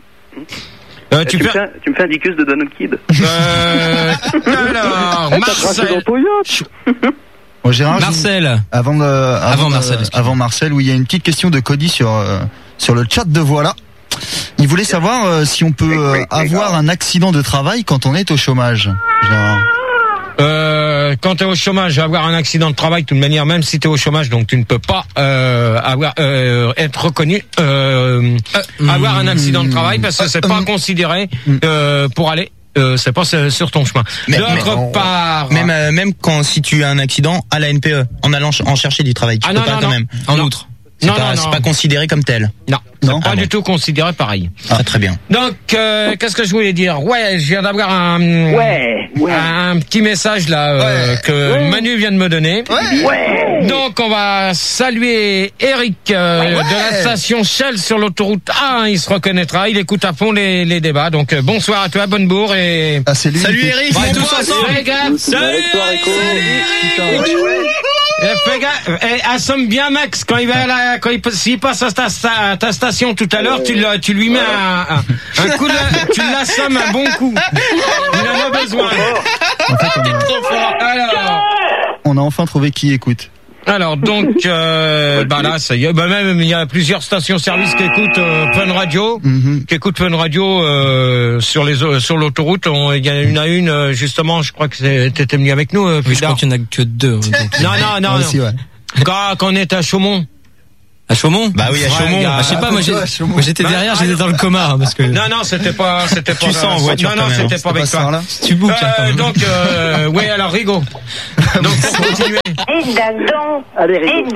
Speaker 2: euh,
Speaker 4: tu,
Speaker 2: tu
Speaker 4: me
Speaker 2: fais,
Speaker 4: fais, un- tu me fais un dicus de Donald Kid.
Speaker 2: euh, alors,
Speaker 5: Eh, t'as craché dans
Speaker 2: Marcel.
Speaker 5: ton yacht?
Speaker 7: Bon, Gérard, je-
Speaker 3: Marcel.
Speaker 7: avant, de- avant,
Speaker 3: Avant
Speaker 7: de-
Speaker 3: Marcel, excuse-moi.
Speaker 7: avant Marcel, où il y a une petite question de Cody sur euh, sur le chat de Voilà. Il voulait savoir euh, si on peut euh, avoir un accident de travail quand on est au chômage. Gérard.
Speaker 2: Euh, quand tu es au chômage, avoir un accident de travail, de toute manière, même si tu es au chômage, donc tu ne peux pas euh, avoir euh, être reconnu euh, avoir un accident de travail parce que c'est pas considéré euh, pour aller. Euh, c'est pas sur sur ton chemin.
Speaker 3: Mais-
Speaker 2: D'autre
Speaker 3: mais-
Speaker 2: part,
Speaker 3: Même euh, même quand si tu as un accident à la N P E, en allant ch- en chercher du travail, tu
Speaker 2: Ah
Speaker 3: peux
Speaker 2: non,
Speaker 3: pas
Speaker 2: non,
Speaker 3: quand
Speaker 2: non.
Speaker 3: même. En
Speaker 2: Non.
Speaker 3: outre. C'est
Speaker 2: Non,
Speaker 3: pas,
Speaker 2: non,
Speaker 3: c'est
Speaker 2: non.
Speaker 3: pas considéré comme tel.
Speaker 2: non,
Speaker 7: Non.
Speaker 2: c'est pas
Speaker 3: Ah
Speaker 2: du
Speaker 3: bon.
Speaker 2: tout considéré pareil.
Speaker 3: Ah, très bien.
Speaker 2: Donc, euh, qu'est-ce que je voulais dire? Ouais, je viens d'avoir un
Speaker 4: Ouais, ouais.
Speaker 2: un petit message là euh, que Manu vient de me donner.
Speaker 4: Ouais.
Speaker 2: Donc on va saluer Eric euh, de la station Shell sur l'autoroute A un, il se reconnaîtra, il écoute à fond les, les débats. Donc euh, bonsoir à toi, bonne bourre et
Speaker 7: Ah, c'est lui.
Speaker 3: Salut
Speaker 7: qui-
Speaker 3: Eric,
Speaker 2: Ouais,
Speaker 3: on est tous
Speaker 2: toi,
Speaker 3: ensemble.
Speaker 2: fais gaffe. Salut Eric. Eh, fais gaffe. Eh, assomme bien Max quand il va à la, quand il s'il passe à ta, à ta station tout à l'heure, tu, le- tu lui mets un, un, un coup de, tu l'assommes un bon coup. Il en a besoin.
Speaker 7: En fait, on, a,
Speaker 2: Trop fort. Alors.
Speaker 7: on a enfin trouvé qui écoute.
Speaker 2: Alors donc, euh, bah là, ça y est, bah même il y a plusieurs stations-service qui écoutent euh, Fun Radio,
Speaker 7: Mhm.
Speaker 2: qui écoutent Fun Radio euh, sur les euh, sur l'autoroute. On- Il y en a une à une, euh, justement, je crois que c'est- t'étais venu avec nous. Euh,
Speaker 3: Oui, je
Speaker 2: Fildar.
Speaker 3: crois qu'il n'y en a que deux. donc.
Speaker 2: Non, non, non,
Speaker 7: Moi
Speaker 2: non.
Speaker 7: aussi, ouais.
Speaker 2: Quand, quand on est à Chaumont.
Speaker 11: À Chaumont?
Speaker 3: Bah oui, à Chaumont.
Speaker 11: Ouais, bah, je sais pas, moi, j'ai, moi j'étais derrière, j'étais dans le coma, hein, parce que.
Speaker 2: Non, non, c'était pas, c'était pas.
Speaker 3: Tu sens en voiture.
Speaker 2: Non, non,
Speaker 3: quand même,
Speaker 2: c'était
Speaker 3: hein.
Speaker 2: pas avec toi.
Speaker 7: là.
Speaker 11: Tu bouques, hein, quand
Speaker 2: Euh,
Speaker 11: même.
Speaker 2: donc, euh, oui, alors Rigo. Donc, pour continuer.
Speaker 9: Allez, Rigo.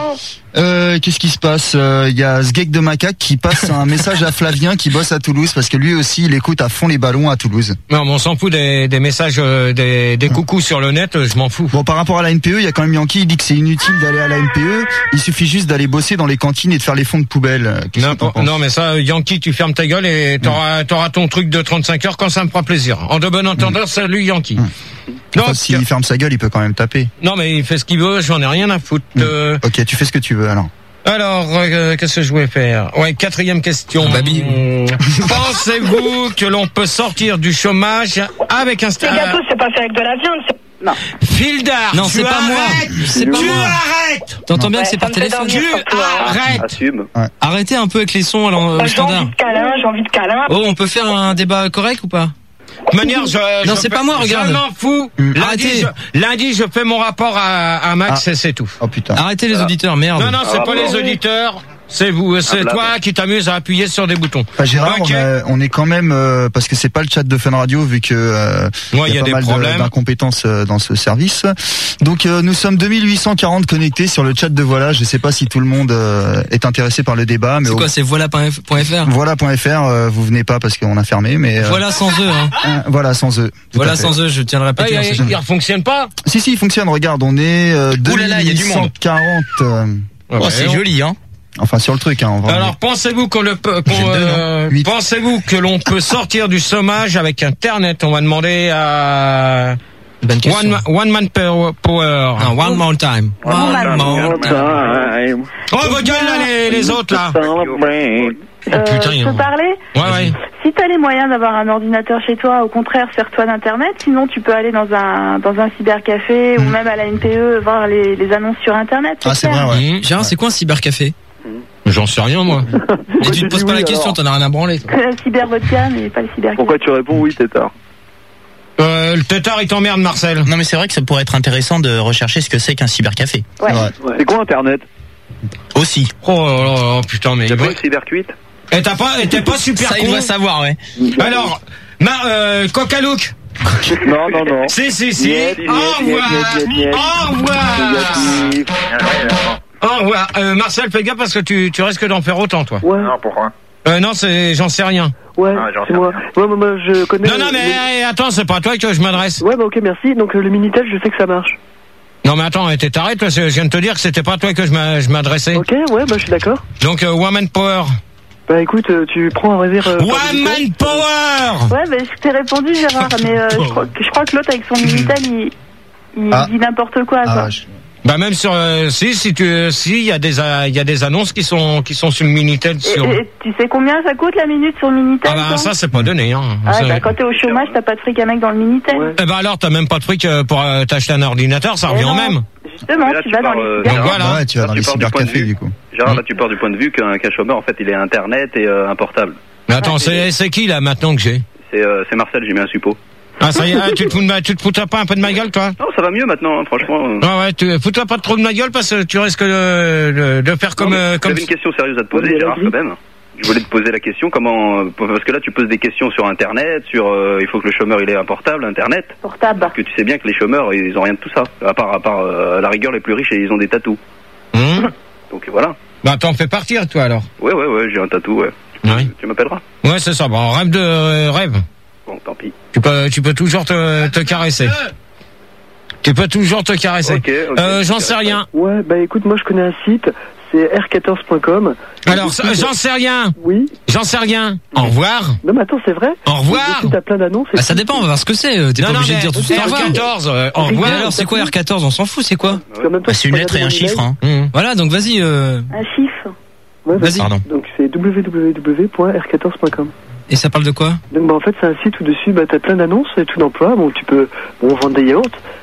Speaker 7: Euh, qu'est-ce qui se passe? Il euh, y a Sgeg de Macaque qui passe un message à Flavien qui bosse à Toulouse parce que lui aussi il écoute à fond les ballons à Toulouse.
Speaker 2: Non, mais on s'en fout des, des messages, euh, des, des coucous sur le net, euh, je m'en fous.
Speaker 7: Bon, par rapport à la N P E, il y a quand même Yankee, il dit que c'est inutile d'aller à la N P E, il suffit juste d'aller bosser dans les cantines et de faire les fonds de poubelle. Qu'est-ce que t'en penses?
Speaker 2: Non, mais ça, Yankee, tu fermes ta gueule et t'auras, t'auras ton truc de trente-cinq heures quand ça me fera plaisir. En de bon entendeur, salut Yankee.
Speaker 7: Mmh.
Speaker 2: Donc,
Speaker 7: Enfin, s'il ferme sa gueule, il peut quand même taper.
Speaker 2: non, mais il fait ce qu'il veut, j'en ai rien à foutre.
Speaker 7: Mmh.
Speaker 2: Euh,
Speaker 7: Ok, tu fais ce que tu veux alors.
Speaker 2: Alors, euh, qu'est-ce que je voulais faire? Ouais, quatrième question.
Speaker 11: Babi.
Speaker 2: Pensez-vous que l'on peut sortir du chômage avec un
Speaker 12: Les
Speaker 2: stage?
Speaker 12: gâteaux, c'est pas fait avec de la viande. c'est- Non.
Speaker 2: Fildar,
Speaker 11: Non,
Speaker 2: tu
Speaker 11: c'est pas moi.
Speaker 2: arrêtes,
Speaker 11: C'est pas
Speaker 2: tu
Speaker 11: moi.
Speaker 2: arrêtes.
Speaker 11: T'entends bien
Speaker 12: Ouais,
Speaker 11: que c'est
Speaker 12: ça
Speaker 11: par
Speaker 12: me fait
Speaker 11: téléphone?
Speaker 12: dormir
Speaker 2: Tu
Speaker 12: surtout, hein.
Speaker 2: arrêtes.
Speaker 4: Assume.
Speaker 11: Arrêtez un peu avec les sons, alors,
Speaker 12: Bah,
Speaker 11: au
Speaker 12: j'ai
Speaker 11: standard.
Speaker 12: envie de câlin, j'ai envie de câlin.
Speaker 11: Oh, on peut faire un débat correct ou pas?
Speaker 2: De manière, je,
Speaker 11: Non,
Speaker 2: je
Speaker 11: c'est
Speaker 2: fais-
Speaker 11: pas moi, regarde.
Speaker 2: Je m'en fous.
Speaker 7: Mmh.
Speaker 2: Lundi,
Speaker 11: Arrêtez.
Speaker 2: je, lundi, je fais mon rapport à, à Max
Speaker 7: Ah.
Speaker 2: et c'est tout.
Speaker 7: Oh putain.
Speaker 11: Arrêtez les auditeurs, merde.
Speaker 2: Non, non, c'est
Speaker 4: Ah,
Speaker 2: pas
Speaker 4: bon.
Speaker 2: les auditeurs. C'est vous, c'est
Speaker 4: Ah,
Speaker 2: toi
Speaker 4: blâme.
Speaker 2: qui t'amuses à appuyer sur des boutons.
Speaker 7: Enfin, Gérard,
Speaker 2: Ok.
Speaker 7: on, a- on est quand même euh, parce que c'est pas le chat de Fun Radio vu que euh,
Speaker 2: Ouais, il y a
Speaker 7: pas
Speaker 2: des
Speaker 7: mal de-
Speaker 2: problèmes.
Speaker 7: d'incompétences euh, dans ce service. Donc euh, nous sommes deux mille huit cent quarante connectés sur le chat de Voilà. Je sais pas si tout le monde euh, est intéressé par le débat, mais
Speaker 11: C'est
Speaker 7: au-
Speaker 11: quoi, c'est voilà point f r?
Speaker 7: voilà.fr, euh, vous venez pas parce qu'on a fermé, mais euh,
Speaker 11: Voilà sans eux, hein.
Speaker 7: euh, voilà sans eux. Tout
Speaker 11: Voilà
Speaker 7: à fait.
Speaker 11: sans eux, je tiens à le
Speaker 2: Ah,
Speaker 11: répéter.
Speaker 2: il,
Speaker 11: on sait
Speaker 2: il,
Speaker 11: jamais.
Speaker 2: il fonctionne pas.
Speaker 7: Si si, il fonctionne. Regarde, on est euh,
Speaker 3: Ouh là là, il y a du monde.
Speaker 7: deux mille huit cent quarante. euh,
Speaker 3: Oh, c'est
Speaker 2: Ouais,
Speaker 3: joli, hein.
Speaker 7: enfin sur le truc, hein. On va
Speaker 2: Alors, pensez-vous qu'on le peut,
Speaker 7: J'ai
Speaker 2: qu'on,
Speaker 7: deux,
Speaker 2: euh,
Speaker 7: Huit.
Speaker 2: pensez-vous que l'on peut sortir du chômage avec Internet? On va demander à
Speaker 11: Bonne question.
Speaker 2: One, one Man Power. power.
Speaker 11: Ah, one more time. One more time.
Speaker 5: Time.
Speaker 2: Oh, vos gueules, là, les, les autres, là.
Speaker 5: Celebrate.
Speaker 6: Euh,
Speaker 2: putain,
Speaker 6: je
Speaker 2: il y
Speaker 6: peux
Speaker 2: en a-
Speaker 6: parler?
Speaker 2: Ouais, ouais.
Speaker 6: Si tu as les moyens d'avoir un ordinateur chez toi, au contraire, sers-toi d'Internet. Sinon, tu peux aller dans un dans un cybercafé ou même à la N P E voir les, les annonces sur Internet.
Speaker 7: Ah, c'est
Speaker 6: clair.
Speaker 7: vrai, ouais.
Speaker 2: Mmh.
Speaker 11: Gérard, c'est quoi un cybercafé?
Speaker 2: J'en sais rien, moi.
Speaker 11: Et tu te poses pas la question, t'en as rien à branler. toi.
Speaker 6: La cyber-vodka, mais pas le cybercafé.
Speaker 5: Pourquoi tu réponds oui, tétard?
Speaker 2: Euh, le tétard, il t'emmerde, Marcel.
Speaker 3: Non, mais c'est vrai que ça pourrait être intéressant de rechercher ce que c'est qu'un cybercafé.
Speaker 6: Ouais.
Speaker 7: Ouais.
Speaker 5: C'est quoi Internet?
Speaker 3: Aussi.
Speaker 2: Oh là là, là, putain, mais...
Speaker 4: T'as pas une cybercuite?
Speaker 2: Et t'as pas, et t'es pas super
Speaker 3: Ça, il
Speaker 2: con.
Speaker 3: doit savoir, ouais.
Speaker 2: Alors, Mar, euh, Coca-Look.
Speaker 5: Non, non, non.
Speaker 2: Si, si, si.
Speaker 5: Niet, niet,
Speaker 2: Au
Speaker 5: niet,
Speaker 2: revoir.
Speaker 5: niet, niet, niet.
Speaker 2: Au revoir.
Speaker 5: Négatif.
Speaker 2: Au revoir. Euh, Marcel, fais gaffe parce que tu, tu risques d'en faire autant, toi.
Speaker 9: Ouais,
Speaker 10: Non, pourquoi?
Speaker 2: Euh, non, c'est, j'en sais rien.
Speaker 9: ouais,
Speaker 10: Ah, j'en
Speaker 9: c'est
Speaker 10: sais
Speaker 9: moi.
Speaker 10: rien.
Speaker 9: Ouais, moi, moi, je connais.
Speaker 2: Non, non, mais
Speaker 9: le-
Speaker 2: eh, attends, c'est pas à toi que je m'adresse.
Speaker 9: Ouais, bah ok, merci. Donc euh, le Minitel, je sais que ça marche.
Speaker 2: Non, mais attends, t'es taré, toi, je viens de te dire que c'était pas à toi que je m'a- je m'adressais.
Speaker 9: Ok, ouais, bah je suis d'accord.
Speaker 2: Donc, euh, Woman Power.
Speaker 9: Bah écoute, euh, tu prends un réserve. euh,
Speaker 2: Woman Power.
Speaker 6: Ouais, bah, je t'ai répondu, Gérard, mais euh, je, crois, que- je crois que l'autre avec son Minitel, il, il
Speaker 7: Ah.
Speaker 6: dit n'importe quoi, quoi.
Speaker 7: Ah, je-
Speaker 2: Bah, même sur, euh, si, si tu, si, il y a des, euh, il y a des annonces qui sont, qui sont sur le Minitel,
Speaker 6: Et-
Speaker 2: sur.
Speaker 6: et tu sais combien ça coûte la minute sur le Minitel?
Speaker 2: Ah, bah,
Speaker 6: toi
Speaker 2: ça, c'est pas donné, hein.
Speaker 6: Ah,
Speaker 2: C'est-
Speaker 6: bah, quand t'es au chômage, t'as pas de fric à mettre dans le Minitel.
Speaker 9: Ouais.
Speaker 2: Eh ben alors, t'as même pas de fric euh, pour euh, t'acheter un ordinateur, ça
Speaker 6: Eh
Speaker 2: revient
Speaker 6: non.
Speaker 2: au même.
Speaker 6: Justement,
Speaker 4: Mais là,
Speaker 6: tu
Speaker 4: tu
Speaker 6: vas dans
Speaker 4: pars,
Speaker 6: les
Speaker 4: euh,
Speaker 6: cyber.
Speaker 2: Donc voilà.
Speaker 7: Bah ouais, tu vas
Speaker 4: Là,
Speaker 7: dans
Speaker 4: tu
Speaker 7: les
Speaker 4: pars du point de
Speaker 7: cybercafés
Speaker 4: vue.
Speaker 7: du coup.
Speaker 4: Gérard, là, tu pars du point de vue qu'un qu'un chômeur, en fait, il est Internet et euh, un portable.
Speaker 2: Mais attends, c'est, c'est qui, là, maintenant que j'ai?
Speaker 4: C'est euh, c'est Marcel, j'ai mis un suppôt.
Speaker 2: Ah, ça y est, ah, tu te fous de ma, tu te foutais pas un peu de ma gueule, toi?
Speaker 4: Non, ça va mieux maintenant, hein, franchement. euh.
Speaker 2: Ah ouais, tu fous-toi pas trop de ma gueule parce que tu risques de, de, de faire comme,
Speaker 4: Non, mais
Speaker 2: euh, comme.
Speaker 4: J'avais une question sérieuse à te poser,
Speaker 9: Ouais,
Speaker 4: Gérard,
Speaker 9: vas-y.
Speaker 4: quand même. Je voulais te poser la question, comment... euh, Parce que là, tu poses des questions sur Internet, sur... euh, il faut que le chômeur, il ait un portable, Internet.
Speaker 6: Portable.
Speaker 4: Parce que tu sais bien que les chômeurs, ils ont rien de tout ça. À part, à part euh, à la rigueur, les plus riches, ils ont des tatous.
Speaker 2: Hum
Speaker 4: Donc voilà.
Speaker 2: Bah, t'en fais partir, toi, alors.
Speaker 4: Ouais, ouais, ouais, j'ai un tatou, ouais.
Speaker 2: Ouais.
Speaker 4: Tu m'appelleras.
Speaker 2: Ouais, c'est ça. Bon, rêve de, euh, rêve.
Speaker 4: Bon, tant pis.
Speaker 2: Tu peux, tu peux toujours te, te caresser. Tu peux toujours te caresser.
Speaker 4: Ok, ok.
Speaker 2: euh, j'en sais rien.
Speaker 9: Ouais, bah écoute, moi je connais un site, c'est r quatorze point com.
Speaker 2: Alors, ça, j'en sais rien.
Speaker 9: Oui.
Speaker 2: J'en sais rien. Au revoir.
Speaker 9: Non, mais attends, c'est vrai.
Speaker 2: Au revoir.
Speaker 9: Tu as plein d'annonces. et
Speaker 11: Bah, ça
Speaker 9: tout.
Speaker 11: dépend, on va voir ce que c'est. euh, T'es
Speaker 2: Non,
Speaker 11: pas
Speaker 2: non,
Speaker 11: obligé de
Speaker 2: mais
Speaker 11: dire tout de suite au revoir.
Speaker 2: R quatorze, euh, au
Speaker 11: Mais
Speaker 2: revoir.
Speaker 11: alors, c'est quoi R quatorze? On s'en fout, c'est quoi?
Speaker 9: Parce qu'en même temps,
Speaker 3: Bah, c'est une
Speaker 9: tu peux
Speaker 3: lettre et un
Speaker 9: regarder mon
Speaker 3: chiffre, hein.
Speaker 2: Hum.
Speaker 11: Voilà, donc vas-y. euh,
Speaker 6: Un chiffre.
Speaker 9: Ouais, bah,
Speaker 11: Vas-y.
Speaker 3: Pardon.
Speaker 9: donc c'est w w w point r quatorze point com.
Speaker 11: Et ça parle de quoi?
Speaker 9: Donc bah en fait c'est un site où dessus bah t'as plein d'annonces et tout d'emploi. Bon tu peux bon vendre des yaourts,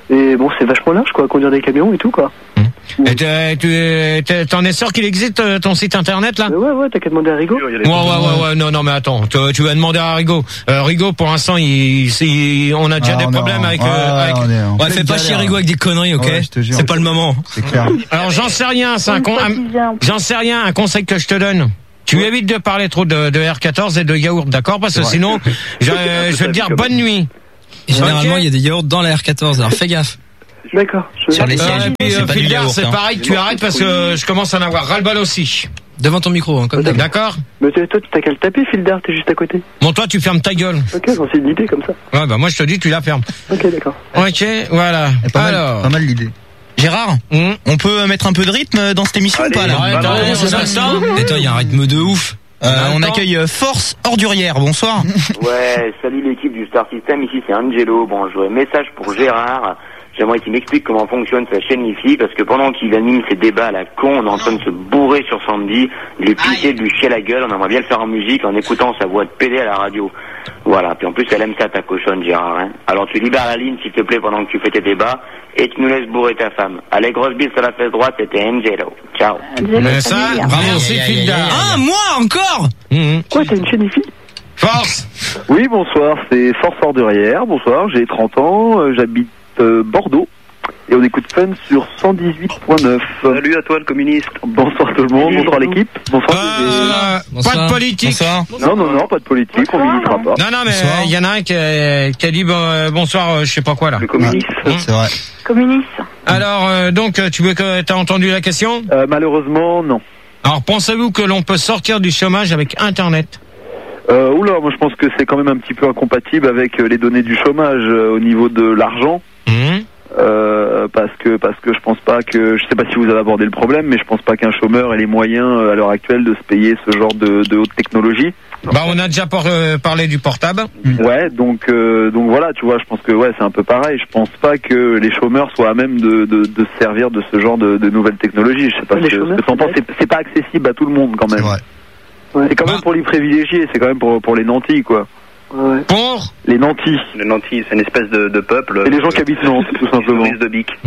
Speaker 9: Et bon, c'est vachement large, quoi, conduire des camions et tout, quoi.
Speaker 2: Et t'es- tu t'es- t'en es sûr qu'il existe euh, ton site internet là?
Speaker 9: Euh, ouais, ouais, t'as qu'à demander à Rigaud.
Speaker 2: Ouais, ouais, ouais, ouais, non, non, mais attends, tu, tu vas demander à Rigaud. Euh, Rigaud, pour l'instant, il, il- on a déjà
Speaker 7: Ah,
Speaker 2: des
Speaker 7: on est
Speaker 2: problèmes
Speaker 7: en-
Speaker 2: avec.
Speaker 7: ouais,
Speaker 2: euh, avec...
Speaker 7: on est en
Speaker 11: Ouais,
Speaker 7: pleine
Speaker 11: fais pas
Speaker 7: galère.
Speaker 11: chier Rigaud avec des conneries, ok?
Speaker 7: Ouais, je te jure.
Speaker 11: C'est pas le moment.
Speaker 7: C'est clair.
Speaker 2: Alors, j'en sais rien, c'est un,
Speaker 6: Une
Speaker 2: con,
Speaker 6: fois
Speaker 2: un-
Speaker 6: qu'il vient.
Speaker 2: j'en sais rien, un conseil que je te donne. Tu évites de parler trop de, de R quatorze et de yaourt, d'accord? Parce que
Speaker 7: C'est vrai.
Speaker 2: sinon, je, je vais te dire bonne nuit.
Speaker 11: Et généralement,
Speaker 2: Ok.
Speaker 11: il y a des yaourts dans la R quatorze, alors fais gaffe.
Speaker 9: D'accord. Je...
Speaker 3: Sur les
Speaker 2: Euh,
Speaker 3: sièges.
Speaker 2: et puis,
Speaker 3: C'est
Speaker 2: euh,
Speaker 3: pas du
Speaker 2: Fildar,
Speaker 3: yaourt,
Speaker 2: c'est
Speaker 3: hein.
Speaker 2: pareil, tu arrêtes parce que je commence à en avoir ras-le-bol aussi.
Speaker 11: Devant ton micro, hein, comme d'hab.
Speaker 2: D'accord?
Speaker 9: Mais toi, toi, t'as qu'à le taper, Fildar, t'es juste à côté.
Speaker 2: Bon, toi, tu fermes ta gueule.
Speaker 9: Ok, j'en sais une idée comme ça.
Speaker 2: Ouais, bah, moi, je te dis, tu la fermes.
Speaker 9: Ok, d'accord.
Speaker 2: Ok, voilà.
Speaker 7: Et Pas mal,
Speaker 2: Alors.
Speaker 7: pas mal l'idée.
Speaker 3: Gérard,
Speaker 2: Hum.
Speaker 3: on peut mettre un peu de rythme dans cette émission ou pas là
Speaker 2: Arrête,
Speaker 11: Comment
Speaker 2: arrête,
Speaker 11: ça se
Speaker 2: on
Speaker 11: passe
Speaker 2: attend.
Speaker 11: Et toi, il y a un rythme de ouf.
Speaker 3: Euh, On
Speaker 2: Attends.
Speaker 3: accueille euh, Force Ordurière, bonsoir.
Speaker 13: Ouais, salut l'équipe du Star System, ici c'est Angelo. Bon, j'aurais un message pour Gérard. J'aimerais qu'il m'explique comment fonctionne sa chaîne Wi-Fi, parce que pendant qu'il anime ses débats à la con, on est en train de se bourrer sur Sandy, de lui pisser, de lui chier la gueule, on aimerait bien le faire en musique en écoutant sa voix de pédé à la radio. Voilà, puis en plus elle aime ça ta cochonne Gérard, hein. Alors tu libères la ligne s'il te plaît pendant que tu fais tes débats, et tu nous laisses bourrer ta femme. Allez, grosse bise sur la fesse droite, c'était Angelo. Ciao.
Speaker 2: Mais ça, merci, Fildar.
Speaker 3: Ah, moi encore
Speaker 2: Hum.
Speaker 9: Quoi, t'as une chaîne Wi-Fi?
Speaker 2: Force.
Speaker 5: Oui, bonsoir, c'est Force Ordurière. Bonsoir, j'ai trente ans, euh, j'habite euh, Bordeaux. Et on écoute Fun sur cent dix-huit point neuf.
Speaker 4: Salut à toi le communiste.
Speaker 5: Bonsoir tout le monde, bonsoir l'équipe. Bonsoir.
Speaker 2: Euh,
Speaker 11: Bonsoir.
Speaker 2: pas de politique.
Speaker 3: Bonsoir.
Speaker 5: Non, non, non, pas de politique, on militera pas.
Speaker 2: Non, non, mais
Speaker 11: Bonsoir.
Speaker 2: il y en a un qui a, qui a dit bon, euh, bonsoir, euh, je sais pas quoi là.
Speaker 4: Le communiste.
Speaker 7: C'est vrai.
Speaker 6: Communiste.
Speaker 2: Alors, euh, donc, euh, tu veux que t'as entendu la question?
Speaker 5: Euh, malheureusement, non.
Speaker 2: Alors, pensez-vous que l'on peut sortir du chômage avec Internet?
Speaker 5: Euh, oula, moi je pense que c'est quand même un petit peu incompatible avec euh, les données du chômage euh, au niveau de l'argent.
Speaker 2: Hum.
Speaker 5: Euh, parce que parce que je pense pas que je sais pas si vous avez abordé le problème, mais je pense pas qu'un chômeur ait les moyens euh, à l'heure actuelle de se payer ce genre de, de haute technologie.
Speaker 2: Bah, on a déjà por- euh, parlé du portable.
Speaker 5: Ouais, donc euh, donc voilà, tu vois, je pense que ouais, c'est un peu pareil. Je pense pas que les chômeurs soient à même de de, de se servir de ce genre de, de nouvelles technologies. Je sais pas
Speaker 9: Les
Speaker 5: ce que, ce
Speaker 9: chômeurs,
Speaker 5: que t'en penses. C'est, c'est pas accessible à tout le monde quand
Speaker 7: C'est
Speaker 5: même.
Speaker 7: vrai.
Speaker 5: C'est quand même
Speaker 2: Bah.
Speaker 5: pour les privilégiés. C'est quand même pour pour les nantis quoi.
Speaker 9: Ouais.
Speaker 2: Pour
Speaker 5: Les nantis.
Speaker 4: Le Nantis, c'est une espèce de, de peuple.
Speaker 5: Et les gens qui habitent Nantes, tout simplement.
Speaker 4: Maurice de Bic.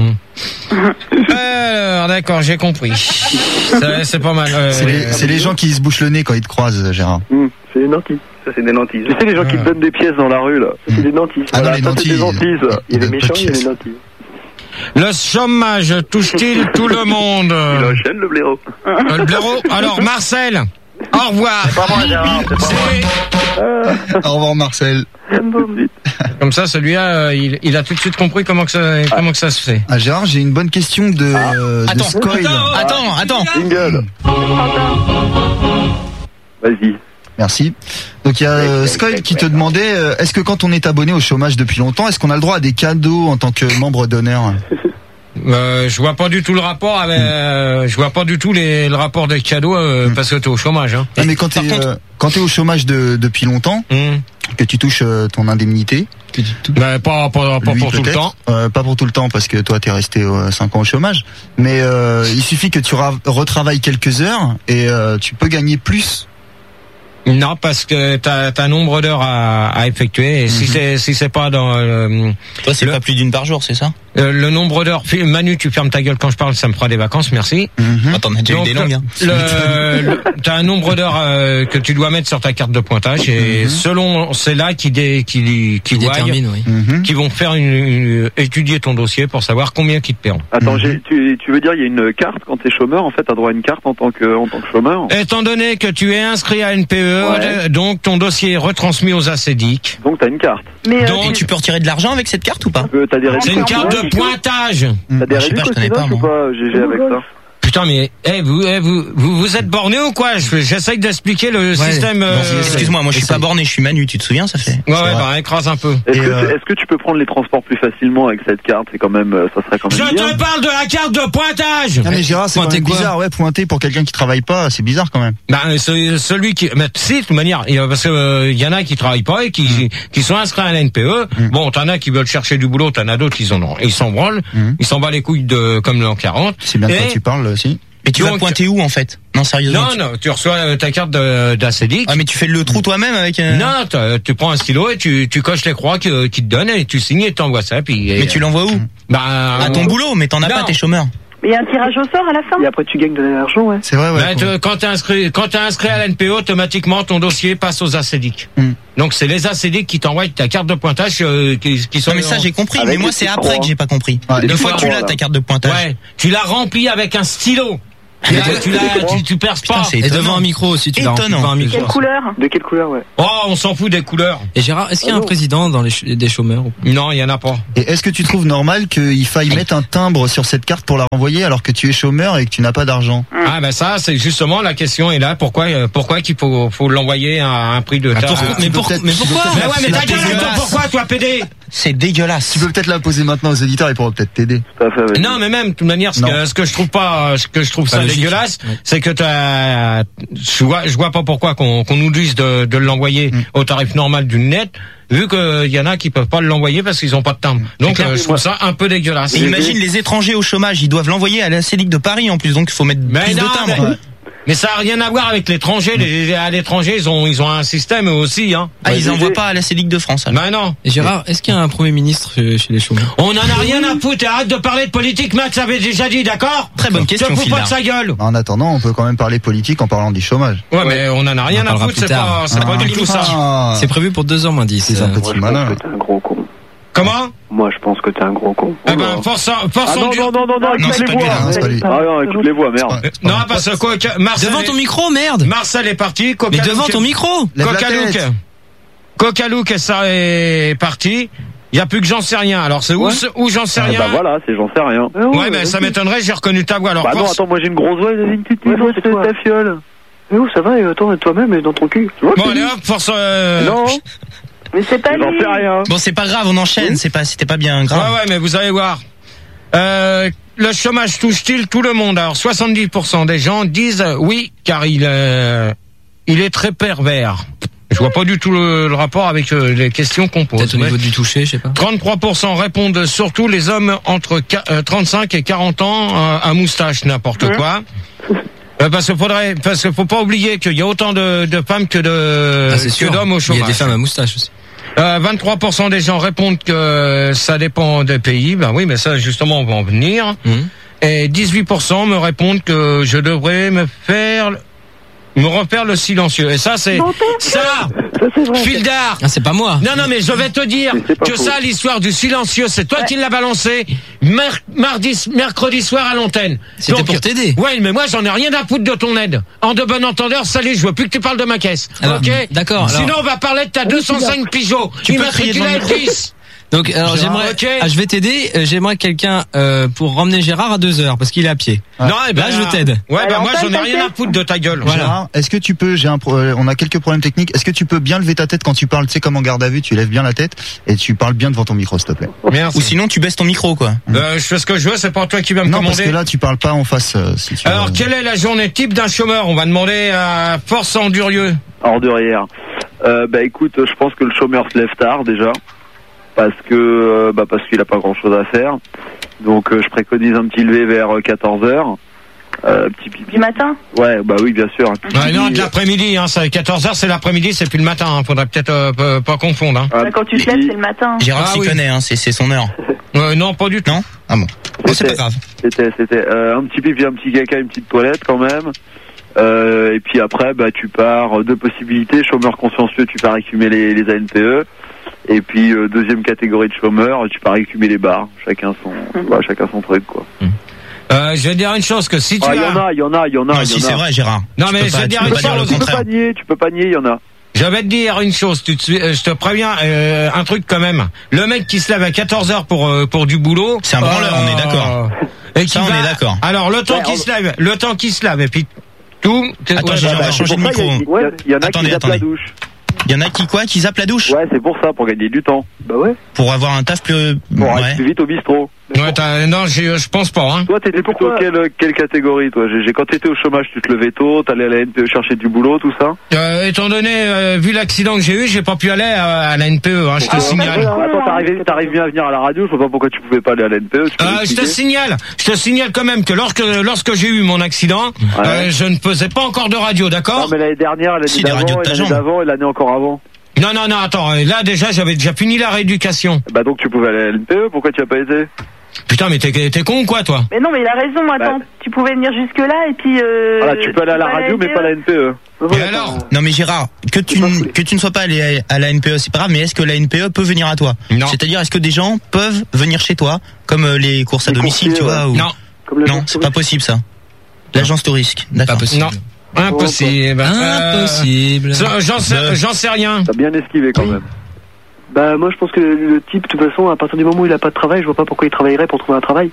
Speaker 2: Alors, d'accord, j'ai compris. C'est, c'est pas mal. euh,
Speaker 7: C'est les, c'est les gens qui se bouchent le nez quand ils te croisent, Gérard.
Speaker 9: Hum, c'est les nantis.
Speaker 4: Ça, c'est des Nantis.
Speaker 5: Tu sais les gens qui te donnent des pièces dans la rue là.
Speaker 9: Ça, c'est des nantis.
Speaker 7: Ah non,
Speaker 5: Voilà,
Speaker 7: les
Speaker 5: ça,
Speaker 7: nantis.
Speaker 5: c'est des nantis, ça.
Speaker 9: Il y a les
Speaker 7: Pas de
Speaker 9: méchants, il y a les
Speaker 7: pièces.
Speaker 9: nantis.
Speaker 2: Le chômage touche-t-il tout le monde?
Speaker 4: Il enchaîne le blaireau.
Speaker 2: Euh, le blaireau. Alors, Marcel, au revoir.
Speaker 4: Pas moi, Gérard, c'est pas moi.
Speaker 2: C'est-
Speaker 7: Au revoir, Marcel.
Speaker 2: Comme ça, celui-là, euh, il, il a tout de suite compris comment que ça, comment que ça se fait.
Speaker 7: Ah, Gérard, j'ai une bonne question de, euh, de
Speaker 3: Attends,
Speaker 7: Scoil.
Speaker 3: attends, attends.
Speaker 5: Jingle. Vas-y.
Speaker 7: Merci. Donc il y a euh, Scoil qui te demandait, euh, est-ce que quand on est abonné au chômage depuis longtemps, est-ce qu'on a le droit à des cadeaux en tant que membre d'honneur?
Speaker 2: Euh, je vois pas du tout le rapport avec, euh, je vois pas du tout les, le rapport des cadeaux euh, parce que t'es au chômage. Hein.
Speaker 7: Ah, mais quand t'es euh, quand t'es au chômage de, depuis longtemps,
Speaker 2: Hum.
Speaker 7: que tu touches euh, ton indemnité, que tu tou-
Speaker 2: Bah, pas, pas, pas
Speaker 7: lui,
Speaker 2: pour tout le
Speaker 7: peut-être,
Speaker 2: temps.
Speaker 7: euh, pas pour tout le temps parce que toi t'es resté euh, cinq ans au chômage, mais euh, il suffit que tu ra- retravailles quelques heures et euh, tu peux gagner plus.
Speaker 2: Non, parce que t'as as un nombre d'heures à, à effectuer et si c'est si c'est pas dans euh,
Speaker 3: Toi, c'est
Speaker 2: le,
Speaker 3: pas plus d'une par jour, c'est ça
Speaker 2: euh, le nombre d'heures. Manu, tu fermes ta gueule quand je parle, ça me fera des vacances, merci.
Speaker 7: Mm-hmm.
Speaker 3: Attends, on a déjà eu
Speaker 2: Donc,
Speaker 3: des longues. Hein.
Speaker 2: Le, le- t'as un nombre d'heures euh, que tu dois mettre sur ta carte de pointage et
Speaker 7: Mhm.
Speaker 2: selon c'est là qui dé, qui qui,
Speaker 11: Qui
Speaker 2: voient,
Speaker 11: détermine, oui.
Speaker 7: Mm-hmm.
Speaker 2: qui vont faire une, une- étudier ton dossier pour savoir combien qu'ils te paieront.
Speaker 5: Attends,
Speaker 7: Mhm.
Speaker 5: j'ai, tu, tu veux dire il y a une carte quand t'es chômeur, en fait t'as droit à une carte en tant que en tant que chômeur.
Speaker 2: Étant donné que tu es inscrit à N P E,
Speaker 5: Ouais.
Speaker 2: donc ton dossier est retransmis aux A C D I C.
Speaker 5: Donc t'as une carte.
Speaker 6: Mais euh,
Speaker 2: Donc,
Speaker 3: Et tu peux retirer de l'argent avec cette carte ou pas
Speaker 5: Euh, t'as des
Speaker 2: C'est une carte de
Speaker 5: réductions.
Speaker 2: pointage.
Speaker 5: T'as des
Speaker 3: Ah, je sais pas, je
Speaker 5: réductions
Speaker 3: connais pas,
Speaker 5: ou
Speaker 3: moi.
Speaker 5: pas, G G, avec ça?
Speaker 2: Putain, mais eh, vous, eh, vous, vous, vous êtes borné ou quoi? Je- J'essaye d'expliquer le système. euh,
Speaker 3: Non, excuse-moi, moi je suis pas borné, je suis Manu, tu te souviens, ça fait.
Speaker 2: Ouais, ouais, bah écrase un peu.
Speaker 5: Est-ce
Speaker 7: Et,
Speaker 5: que,
Speaker 7: euh,
Speaker 5: tu- est-ce que tu peux prendre les transports plus facilement avec cette carte? C'est quand même, euh, ça serait quand
Speaker 2: Je
Speaker 5: même bien.
Speaker 2: te parle de la carte de pointage.
Speaker 7: Ah mais Gérard, c'est quand
Speaker 11: Pointer
Speaker 7: même
Speaker 11: quoi
Speaker 7: bizarre, ouais, pointer pour quelqu'un qui travaille pas, c'est bizarre quand même.
Speaker 2: Bah, c'est celui qui, mais si, de toute manière, il y a- parce que euh, il y en a qui travaillent pas et qui, qui sont inscrits à la N P E. Bon, t'en as qui veulent chercher du boulot, t'en as d'autres qui en ont, ils s'en branlent,
Speaker 7: Mm.
Speaker 2: ils s'en battent les couilles de comme l'an quarante.
Speaker 7: C'est bien de
Speaker 2: Et-
Speaker 7: quoi tu parles aussi.
Speaker 3: Mais tu
Speaker 2: Donc,
Speaker 3: vas pointer où en fait? Non, sérieusement.
Speaker 2: Non,
Speaker 3: tu...
Speaker 2: non, tu reçois euh, ta carte de- d'Acédic.
Speaker 3: Ah, mais tu fais le trou toi-même avec. Euh...
Speaker 2: Non, tu- tu prends un stylo et tu, tu coches les croix que- qu'ils te donnent et tu signes et t'envoies ça. Puis, et,
Speaker 3: Mais tu l'envoies où?
Speaker 2: Bah,
Speaker 3: à ton
Speaker 2: euh,
Speaker 3: boulot, mais t'en as
Speaker 2: non.
Speaker 3: pas, t'es chômeur.
Speaker 6: Mais il y a un tirage au sort à la fin.
Speaker 9: Et après, tu gagnes de l'argent, ouais.
Speaker 7: C'est vrai, ouais.
Speaker 2: Bah, te- quand t'es inscrit, quand t'es inscrit à l'N P E, automatiquement ton dossier passe aux Acédic.
Speaker 7: Mm.
Speaker 2: Donc c'est les Acédic qui t'envoient ta carte de pointage euh, qui, qui sont.
Speaker 3: Non, mais ça j'ai compris,
Speaker 5: Avec
Speaker 3: mais moi
Speaker 5: les
Speaker 3: c'est
Speaker 5: petits
Speaker 3: après
Speaker 5: croix.
Speaker 3: que j'ai pas compris.
Speaker 7: Ouais,
Speaker 3: Une
Speaker 5: les
Speaker 3: fois que
Speaker 5: petits
Speaker 3: tu
Speaker 5: croix,
Speaker 3: l'as ta
Speaker 5: là.
Speaker 3: carte de pointage.
Speaker 2: Ouais, tu l'as rempli avec un stylo. Tu l'as, tu, l'as- tu, tu perces
Speaker 3: Putain,
Speaker 2: pas.
Speaker 3: c'est
Speaker 11: Et
Speaker 3: étonnant.
Speaker 11: devant un micro aussi, tu l'as rempli
Speaker 3: Étonnant.
Speaker 11: devant un micro.
Speaker 6: Quelle couleur?
Speaker 9: De quelle couleur, ouais?
Speaker 2: Oh, on s'en fout des couleurs.
Speaker 11: Et Gérard, est-ce qu'il y a
Speaker 9: Ah
Speaker 11: un
Speaker 9: non.
Speaker 11: président dans les ch- des chômeurs ou-
Speaker 2: Non, il y en a pas.
Speaker 7: Et est-ce que tu trouves normal qu'il faille mettre un timbre sur cette carte pour la renvoyer alors que tu es chômeur et que tu n'as pas d'argent?
Speaker 2: Ah ben ça, c'est justement la question est là. Pourquoi, euh, pourquoi qu'il faut, faut l'envoyer à un prix de.
Speaker 3: Ah,
Speaker 2: ta-
Speaker 3: pourquoi-
Speaker 2: Ah,
Speaker 3: mais
Speaker 7: Tu peux
Speaker 3: pourquoi-
Speaker 7: peut-être-
Speaker 3: mais
Speaker 7: tu peux
Speaker 3: pourquoi
Speaker 7: peut-être
Speaker 2: Mais
Speaker 7: la-
Speaker 2: ouais, mais
Speaker 7: la
Speaker 2: ta gueule,
Speaker 7: poser-
Speaker 2: toi, pourquoi, toi, pédé?
Speaker 3: C'est dégueulasse.
Speaker 7: Tu peux peut-être la poser maintenant aux éditeurs, ils pourront peut-être t'aider.
Speaker 5: Tout à fait, ouais.
Speaker 2: Non, mais même, de toute manière, ce
Speaker 7: Non.
Speaker 2: que, ce que je trouve pas, ce que je trouve
Speaker 11: Pas
Speaker 2: ça
Speaker 11: logique.
Speaker 2: dégueulasse,
Speaker 11: Ouais.
Speaker 2: c'est que t'as, je vois, je vois pas pourquoi qu'on, qu'on nous dise de, de l'envoyer
Speaker 7: Mm.
Speaker 2: au tarif normal d'une lettre, vu qu'il y en a qui peuvent pas l'envoyer parce qu'ils ont pas de timbre. Donc,
Speaker 3: clair.
Speaker 2: euh, je trouve ça un peu dégueulasse.
Speaker 3: Et imagine les étrangers au chômage, ils doivent l'envoyer à la Célic de Paris en plus, donc il faut mettre
Speaker 2: Mais
Speaker 3: plus
Speaker 2: non,
Speaker 3: de timbres.
Speaker 2: mais, mais ça a rien à voir avec l'étranger. Les, à l'étranger, ils ont, ils ont un système eux aussi, hein.
Speaker 3: Ah, ils envoient pas à la Célic de France. alors.
Speaker 2: Ben non.
Speaker 11: Et Gérard, est-ce qu'il y a un premier ministre chez chez les chômeurs?
Speaker 2: On en a rien à foutre. Arrête de parler de politique, Max avait déjà dit, d'accord?
Speaker 3: Très bonne question,
Speaker 2: Te fous pas
Speaker 3: Fildar.
Speaker 2: de sa gueule.
Speaker 7: En attendant, on peut quand même parler politique en parlant du chômage.
Speaker 2: Ouais, mais on en a rien
Speaker 11: On en
Speaker 2: à
Speaker 11: parlera
Speaker 2: foutre.
Speaker 11: plus
Speaker 2: C'est
Speaker 11: tard.
Speaker 2: pas, c'est pas
Speaker 7: Ah.
Speaker 2: du tout ça.
Speaker 7: Ah.
Speaker 11: C'est prévu pour deux heures moins dix.
Speaker 7: C'est un
Speaker 11: euh,
Speaker 7: petit
Speaker 9: Moi, je
Speaker 7: malin.
Speaker 9: pense que t'es un gros con.
Speaker 2: Comment?
Speaker 9: Moi, je pense que t'es un gros con.
Speaker 2: Eh ben, force, force
Speaker 5: Ah non, non, non, non, non,
Speaker 3: Non,
Speaker 5: écoute
Speaker 3: c'est
Speaker 5: les
Speaker 3: pas
Speaker 5: voix.
Speaker 3: bien,
Speaker 7: c'est pas lui.
Speaker 5: Ah non, écoute les voix, merde.
Speaker 7: C'est
Speaker 2: Non,
Speaker 7: pas-
Speaker 2: parce que quoi, que- Marcel,
Speaker 11: Devant
Speaker 2: est-
Speaker 11: ton micro, merde!
Speaker 2: Marcel est parti. Coca
Speaker 11: Mais devant
Speaker 2: Luke-
Speaker 11: ton micro!
Speaker 7: Lève la
Speaker 2: Coca-Luke.
Speaker 7: tête.
Speaker 2: Coca-Luke, ça est parti. Il y a plus que j'en sais rien. Alors c'est où,
Speaker 9: Ouais.
Speaker 2: ce- où j'en sais
Speaker 5: Ah,
Speaker 2: rien.
Speaker 5: bah voilà, c'est j'en sais rien.
Speaker 9: Ah
Speaker 2: Ouais, mais ça m'étonnerait, j'ai reconnu ta voix. Alors
Speaker 5: Bah non,
Speaker 2: force-
Speaker 5: attends, moi j'ai une grosse voix, j'ai une petite
Speaker 9: Ouais,
Speaker 5: voix,
Speaker 9: non, c'est
Speaker 5: c'est
Speaker 9: toi.
Speaker 5: ta fiole.
Speaker 9: Mais où ça va, et attends, toi-même, et dans ton cul. Tu vois,
Speaker 2: Bon,
Speaker 9: je te
Speaker 2: allez
Speaker 9: dis.
Speaker 2: hop, force. euh,
Speaker 5: Non,
Speaker 6: Mais c'est pas
Speaker 5: j'en
Speaker 6: lui.
Speaker 5: sais rien.
Speaker 3: Bon, c'est pas grave, on enchaîne, c'est pas, c'était pas bien
Speaker 2: Ouais,
Speaker 3: grave.
Speaker 2: ouais, mais vous allez voir. Euh, le chômage touche-t-il tout le monde? Alors soixante-dix pour cent des gens disent euh, oui, car il, euh, il est très pervers. Je vois pas du tout le, le rapport avec euh, les questions qu'on pose.
Speaker 11: Peut-être au
Speaker 2: mais-
Speaker 11: niveau du toucher, je sais pas.
Speaker 2: trente-trois pour cent répondent surtout les hommes entre qua- euh, trente-cinq et quarante ans euh, à moustache, n'importe quoi. Euh, parce qu'il faudrait, parce qu'il faut pas oublier qu'il y a autant de, de femmes que de
Speaker 11: Ah, c'est
Speaker 2: que
Speaker 11: sûr.
Speaker 2: d'hommes au
Speaker 11: Il y
Speaker 2: chômage.
Speaker 11: a des femmes à moustache aussi.
Speaker 2: Euh, vingt-trois pour cent des gens répondent que ça dépend des pays. Ben oui, mais ça justement on va en venir.
Speaker 11: Mhm.
Speaker 2: Et dix-huit pour cent me répondent que je devrais me faire me refaire le silencieux. Et ça c'est ça.
Speaker 9: Ça, c'est vrai.
Speaker 2: Fildar.
Speaker 11: Ah, c'est pas moi.
Speaker 2: Non, non, mais je vais te dire
Speaker 5: Mais c'est pas
Speaker 2: que
Speaker 5: faux.
Speaker 2: ça, l'histoire du silencieux, c'est toi qui l'as balancé mer- mardi, mercredi soir à l'antenne.
Speaker 11: C'était
Speaker 2: Donc,
Speaker 11: pour t'aider.
Speaker 2: Ouais, mais moi, j'en ai rien à foutre de ton aide. En de bon entendeur, salut, je veux plus que tu parles de ma caisse.
Speaker 11: Alors,
Speaker 2: ok?
Speaker 11: d'accord, alors-
Speaker 2: Sinon, on va parler de ta deux cent cinq Peugeot.
Speaker 3: Tu peux crier
Speaker 2: Immatriculée
Speaker 3: devant le micro.
Speaker 2: dix.
Speaker 11: Donc, alors,
Speaker 2: Gérard,
Speaker 11: j'aimerais,
Speaker 2: ok.
Speaker 11: ah, je vais t'aider, euh, j'aimerais quelqu'un, euh, pour ramener Gérard à deux heures, parce qu'il est à pied.
Speaker 2: Non, eh ben,
Speaker 11: Là, je t'aide.
Speaker 2: Ouais, ben,
Speaker 6: Alors,
Speaker 2: moi,
Speaker 6: tac,
Speaker 2: j'en ai
Speaker 6: tac,
Speaker 2: rien à
Speaker 6: tac.
Speaker 2: foutre de ta gueule.
Speaker 11: Voilà.
Speaker 7: Gérard, est-ce que tu peux, j'ai un, pro- euh, on a quelques problèmes techniques. Est-ce que tu peux bien lever ta tête quand tu parles, tu sais comme en garde à vue, tu lèves bien la tête et tu parles bien devant ton micro, s'il te plaît.
Speaker 2: Merci.
Speaker 3: Ou sinon, tu baisses ton micro, quoi.
Speaker 2: Euh, je fais ce que je veux, c'est pas toi qui vas me
Speaker 7: Non, parce
Speaker 2: commander.
Speaker 7: que là, tu parles pas en face. euh, si tu
Speaker 2: Alors,
Speaker 7: veux.
Speaker 2: quelle est la journée type d'un chômeur? On va demander à Force Endurieux.
Speaker 5: Hors de rien. Euh, bah écoute, je pense que le chômeur se lève tard déjà, parce que euh, bah parce qu'il a pas grand chose à faire. Donc euh, je préconise un petit lever vers quatorze heures. Euh, petit pipi.
Speaker 6: Du matin.
Speaker 5: Ouais, bah oui, bien sûr. un petit
Speaker 2: Ouais,
Speaker 5: pipi.
Speaker 2: non, de l'après-midi, hein, c'est quatorze heures, c'est l'après-midi, c'est plus le matin, hein, faudrait peut-être euh, pas, pas confondre. Hein.
Speaker 5: Un
Speaker 6: Bah, quand tu te
Speaker 5: petit-
Speaker 6: lèves, c'est le matin.
Speaker 3: Gérard
Speaker 2: Ah
Speaker 3: s'y
Speaker 2: oui.
Speaker 3: connaît, hein, c'est, c'est son heure.
Speaker 2: Euh, non, pas du tout.
Speaker 3: Non? Ah bon. Bon, c'est pas
Speaker 5: C'était-
Speaker 3: grave.
Speaker 5: C'était, c'était euh, un petit pipi, un petit caca, une petite toilette quand même. Euh, et puis après, bah tu pars, deux possibilités, chômeur consciencieux, tu pars écumer les, les A N P E. Et puis euh, deuxième catégorie de chômeurs, tu pars écumer les bars. Chacun son, bah, chacun son truc quoi.
Speaker 2: Euh, je vais dire une chose, que si tu
Speaker 5: Ah, il y
Speaker 2: as...
Speaker 5: en a, il y en a, il y en a.
Speaker 3: Non,
Speaker 5: il y
Speaker 3: si
Speaker 5: en
Speaker 3: c'est
Speaker 5: a.
Speaker 3: vrai, Gérard.
Speaker 2: Non,
Speaker 3: Tu
Speaker 2: mais
Speaker 3: peux
Speaker 2: je
Speaker 3: pas-
Speaker 2: vais
Speaker 3: tu
Speaker 2: dire
Speaker 3: peux
Speaker 2: une
Speaker 3: pas dire le
Speaker 2: chose,
Speaker 5: Tu peux
Speaker 3: contraire.
Speaker 5: pas nier, tu peux pas nier, il y en a.
Speaker 2: Je vais te dire une chose, tu te, suis- euh, je te préviens, euh, un truc quand même. Le mec qui se lève à quatorze heures pour, euh, pour du boulot...
Speaker 3: C'est un branleur, on est d'accord.
Speaker 2: Et qui
Speaker 3: Ça, on
Speaker 2: va-
Speaker 3: est d'accord.
Speaker 2: Alors, le temps
Speaker 5: Ouais,
Speaker 2: qu'il
Speaker 5: on-
Speaker 2: se lève, le temps qu'il se lève, et puis tout...
Speaker 3: Attends,
Speaker 2: ouais,
Speaker 3: Gérard,
Speaker 2: bah,
Speaker 3: on va changer de
Speaker 5: C'est pour ça,
Speaker 3: micro.
Speaker 5: Il y, a- il y a- il y en a
Speaker 3: Attendez,
Speaker 5: qui zappent la
Speaker 3: attendez.
Speaker 5: douche.
Speaker 3: Il y en a qui quoi? Qui zappent la douche?
Speaker 5: Ouais, c'est pour ça, pour gagner du temps.
Speaker 9: Bah ouais.
Speaker 3: Pour avoir un taf plus,
Speaker 5: Pour
Speaker 3: ouais.
Speaker 5: aller plus vite au bistrot.
Speaker 2: Ouais, t'as, non, j'ai- je pense pas. Hein.
Speaker 5: Toi, t'étais plutôt quelle, quelle catégorie, toi G G? Quand t'étais au chômage, tu te levais tôt, t'allais à la N P E chercher du boulot, tout ça?
Speaker 2: Euh, étant donné, euh, vu l'accident que j'ai eu, j'ai pas pu aller à, à la N P E. Hein, je te
Speaker 5: Ah,
Speaker 2: signale.
Speaker 5: Attends, t'arrives, t'arrives bien à venir à la radio, je vois pas pourquoi tu pouvais pas aller à la N P E. Tu peux
Speaker 2: Euh, je te
Speaker 5: m'expliquer
Speaker 2: signale, je te signale quand même que lorsque lorsque j'ai eu mon accident,
Speaker 5: Ouais.
Speaker 2: euh, je ne faisais pas encore de radio,
Speaker 5: Non,
Speaker 2: d'accord?
Speaker 5: mais l'année dernière, l'année
Speaker 2: Si, des
Speaker 5: d'avant,
Speaker 2: radios de ta
Speaker 5: l'année
Speaker 2: jambe.
Speaker 5: d'avant et l'année encore avant.
Speaker 2: Non, non, non, attends, euh, là déjà j'avais déjà fini la rééducation.
Speaker 5: Bah donc tu pouvais aller à la N P E, pourquoi tu as pas été?
Speaker 2: Putain, mais t'es t'es con ou quoi, toi?
Speaker 6: Mais non, mais il a raison, attends, tu pouvais venir jusque-là et puis... Euh,
Speaker 5: Voilà, tu peux aller à la radio, mais pas à la N P E.
Speaker 2: Et alors?
Speaker 3: Non mais Gérard, que tu n- que tu ne sois pas allé à la N P E, c'est pas grave, mais est-ce que la N P E peut venir à toi?
Speaker 2: Non.
Speaker 3: C'est-à-dire, est-ce que des gens peuvent venir chez toi, comme euh, les courses à domicile, tu vois ou...
Speaker 2: Non.
Speaker 3: Non, c'est pas possible ça. L'agence touristique, d'accord.
Speaker 2: Pas possible. Non. Impossible.
Speaker 11: Impossible.
Speaker 2: Euh, J'en sais, j'en sais rien.
Speaker 5: T'as bien esquivé quand même.
Speaker 9: Bah moi je pense que le, le type, de toute façon, à partir du moment où il a pas de travail, je vois pas pourquoi il travaillerait pour trouver un travail.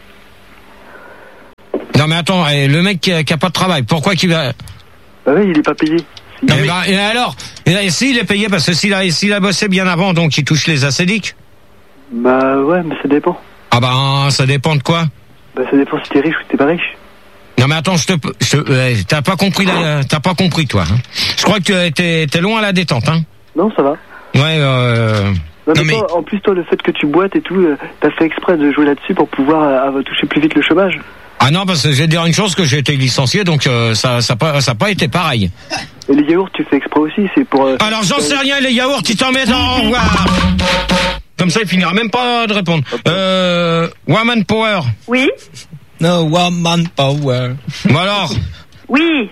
Speaker 2: Non mais attends, eh, le mec qui a, qui a pas de travail, pourquoi qu'il va...
Speaker 9: Bah oui, il est pas payé.
Speaker 2: Eh ben, et alors, et s'il est payé parce que s'il a, s'il a bossé bien avant, donc il touche les acédiques.
Speaker 9: Bah ouais, mais ça dépend.
Speaker 2: Ah ben, ça dépend de quoi.
Speaker 9: Bah ça dépend si t'es riche ou si t'es pas riche.
Speaker 2: Non mais attends, je te, je, euh, t'as pas compris, la- t'as pas compris toi. Hein. Je crois que tu es- t'es, t'es loin à la détente, hein.
Speaker 9: Non, ça va.
Speaker 2: Ouais. Euh...
Speaker 9: Non, mais toi, en plus toi, le fait que tu boites et tout, euh, t'as fait exprès de jouer là-dessus pour pouvoir euh, toucher plus vite le chômage.
Speaker 2: Ah non, parce que je vais te dire une chose, que j'ai été licencié, donc euh, ça, ça pas, ça a pas été pareil.
Speaker 9: Et les yaourts, tu fais exprès aussi, c'est pour. Euh,
Speaker 2: Alors j'en sais rien, les yaourts, tu t'en mets dans. Au revoir. Comme ça, il finira même pas de répondre. Euh, Woman Power.
Speaker 6: Oui.
Speaker 11: No woman power.
Speaker 2: Bon alors.
Speaker 6: Oui.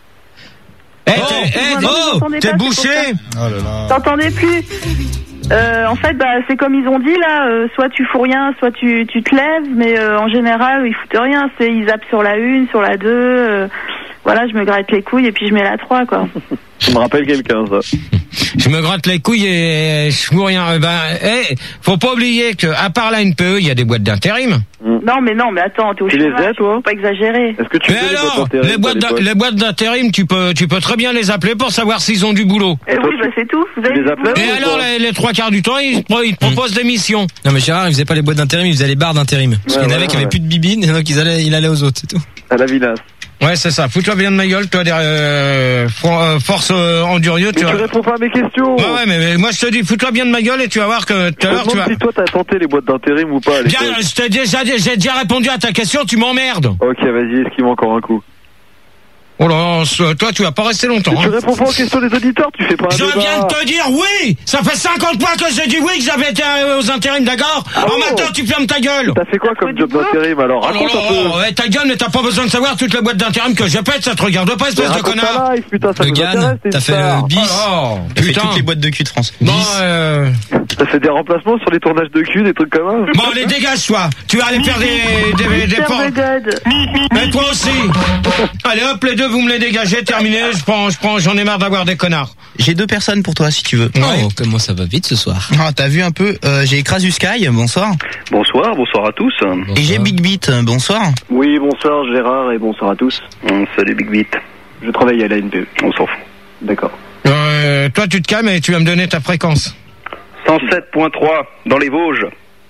Speaker 2: Eh,
Speaker 6: Oh,
Speaker 2: t'es, eh,
Speaker 6: vous
Speaker 2: oh,
Speaker 6: m'entendez
Speaker 2: t'es
Speaker 6: pas, c'est
Speaker 2: bouché.
Speaker 6: pour T'entendais plus. Euh, en fait, bah, c'est comme ils ont dit là, euh, soit tu fous rien, soit tu, tu te lèves, mais euh, en général, ils foutent rien. C'est ils zappent sur la une, sur la deux. Euh, voilà, je me gratte les couilles et puis je mets la trois, quoi.
Speaker 5: Ça me rappelle quelqu'un, ça.
Speaker 2: Je me gratte les couilles et je fous rien. Eh ben, eh, faut pas oublier que à part la N P E, il y a des boîtes d'intérim.
Speaker 6: Non, mais non, mais attends, t'es au
Speaker 2: Tu les
Speaker 6: chômage,
Speaker 2: as, toi
Speaker 6: faut pas exagérer.
Speaker 5: Est-ce que tu
Speaker 2: Mais alors, les boîtes, d'in- les boîtes d'intérim, tu peux, tu peux très bien les appeler pour savoir s'ils ont du boulot.
Speaker 6: Eh oui, bah c'est tout. Vous avez du boulot.
Speaker 2: Et alors, les, les trois quarts du temps, ils, te- ils te proposent des missions.
Speaker 11: Non mais Gérard, il faisait pas les boîtes d'intérim, il faisait les barres d'intérim. Parce qu'il y en avait qui avaient plus de bibine, et donc ils allaient, il allait aux autres, c'est tout.
Speaker 5: À la vinasse.
Speaker 2: Ouais, c'est ça. Fous-toi bien de ma gueule, toi, derrière, euh, for- euh, force euh, endurieux, tu
Speaker 5: Mais tu
Speaker 2: vois.
Speaker 5: réponds pas à mes questions.
Speaker 2: Ouais, ouais, mais, mais moi, je te dis, fous-toi bien de ma gueule et tu vas voir que tout à
Speaker 5: Je me
Speaker 2: l'heure, tu vas...
Speaker 5: demande si toi t'as tenté les boîtes d'intérim ou pas à
Speaker 2: Bien,
Speaker 5: l'école.
Speaker 2: je t'ai déjà, j'ai déjà répondu à ta question, tu m'emmerdes.
Speaker 5: Ok, vas-y, esquive encore un coup.
Speaker 2: Oh là, ce- toi, tu vas pas rester longtemps.
Speaker 5: Mais tu
Speaker 2: hein.
Speaker 5: réponds pas aux questions des auditeurs, tu fais pas un
Speaker 2: Je
Speaker 5: débat.
Speaker 2: viens de te dire oui. Ça fait cinquante fois que j'ai dit oui, que j'avais été euh, aux intérims, d'accord.
Speaker 5: Ah
Speaker 2: Alors
Speaker 5: bon
Speaker 2: maintenant, tu fermes ta gueule.
Speaker 5: T'as fait quoi comme job d'intérim alors?
Speaker 2: Oh là
Speaker 5: Raconte
Speaker 2: là,
Speaker 5: un peu.
Speaker 2: oh, ouais, ta gueule, mais t'as pas besoin de savoir toutes les boîtes d'intérim que j'ai faites, ça te regarde pas,
Speaker 5: Mais
Speaker 2: espèce de
Speaker 5: raconte
Speaker 2: connard.
Speaker 5: ta life, putain, ça
Speaker 3: Le
Speaker 5: nous
Speaker 3: Gann,
Speaker 5: intéresse, t'es
Speaker 3: t'as
Speaker 5: une
Speaker 3: fait
Speaker 5: star.
Speaker 3: le bis,
Speaker 2: Oh,
Speaker 3: t'as fait
Speaker 2: putain.
Speaker 3: toutes les boîtes de cul de France.
Speaker 2: Bon,
Speaker 3: Bis.
Speaker 2: euh...
Speaker 5: T'as fait des remplacements sur les tournages de cul, des trucs comme ça?
Speaker 2: bon, allez, dégage-toi. Tu vas aller faire des, des, des,
Speaker 6: Mister
Speaker 2: portes.
Speaker 6: the God.
Speaker 2: Mais toi aussi. Allez, hop, les deux, vous me les dégagez, terminé. Je prends, je prends, j'en ai marre d'avoir des connards.
Speaker 3: J'ai deux personnes pour toi si tu veux.
Speaker 11: Oh, comment ça va vite ce soir.
Speaker 3: Ah, t'as vu un peu, euh, j'ai Crasus Sky, bonsoir.
Speaker 4: Bonsoir, bonsoir à tous.
Speaker 3: Et j'ai Big Beat, bonsoir.
Speaker 9: Oui, bonsoir Gérard et bonsoir à tous.
Speaker 4: Hum, Salut Big Beat.
Speaker 9: Je travaille à la N P E.
Speaker 4: On s'en fout.
Speaker 9: D'accord.
Speaker 2: Euh, toi, tu te calmes et tu vas me donner ta fréquence.
Speaker 4: cent sept point trois dans les Vosges.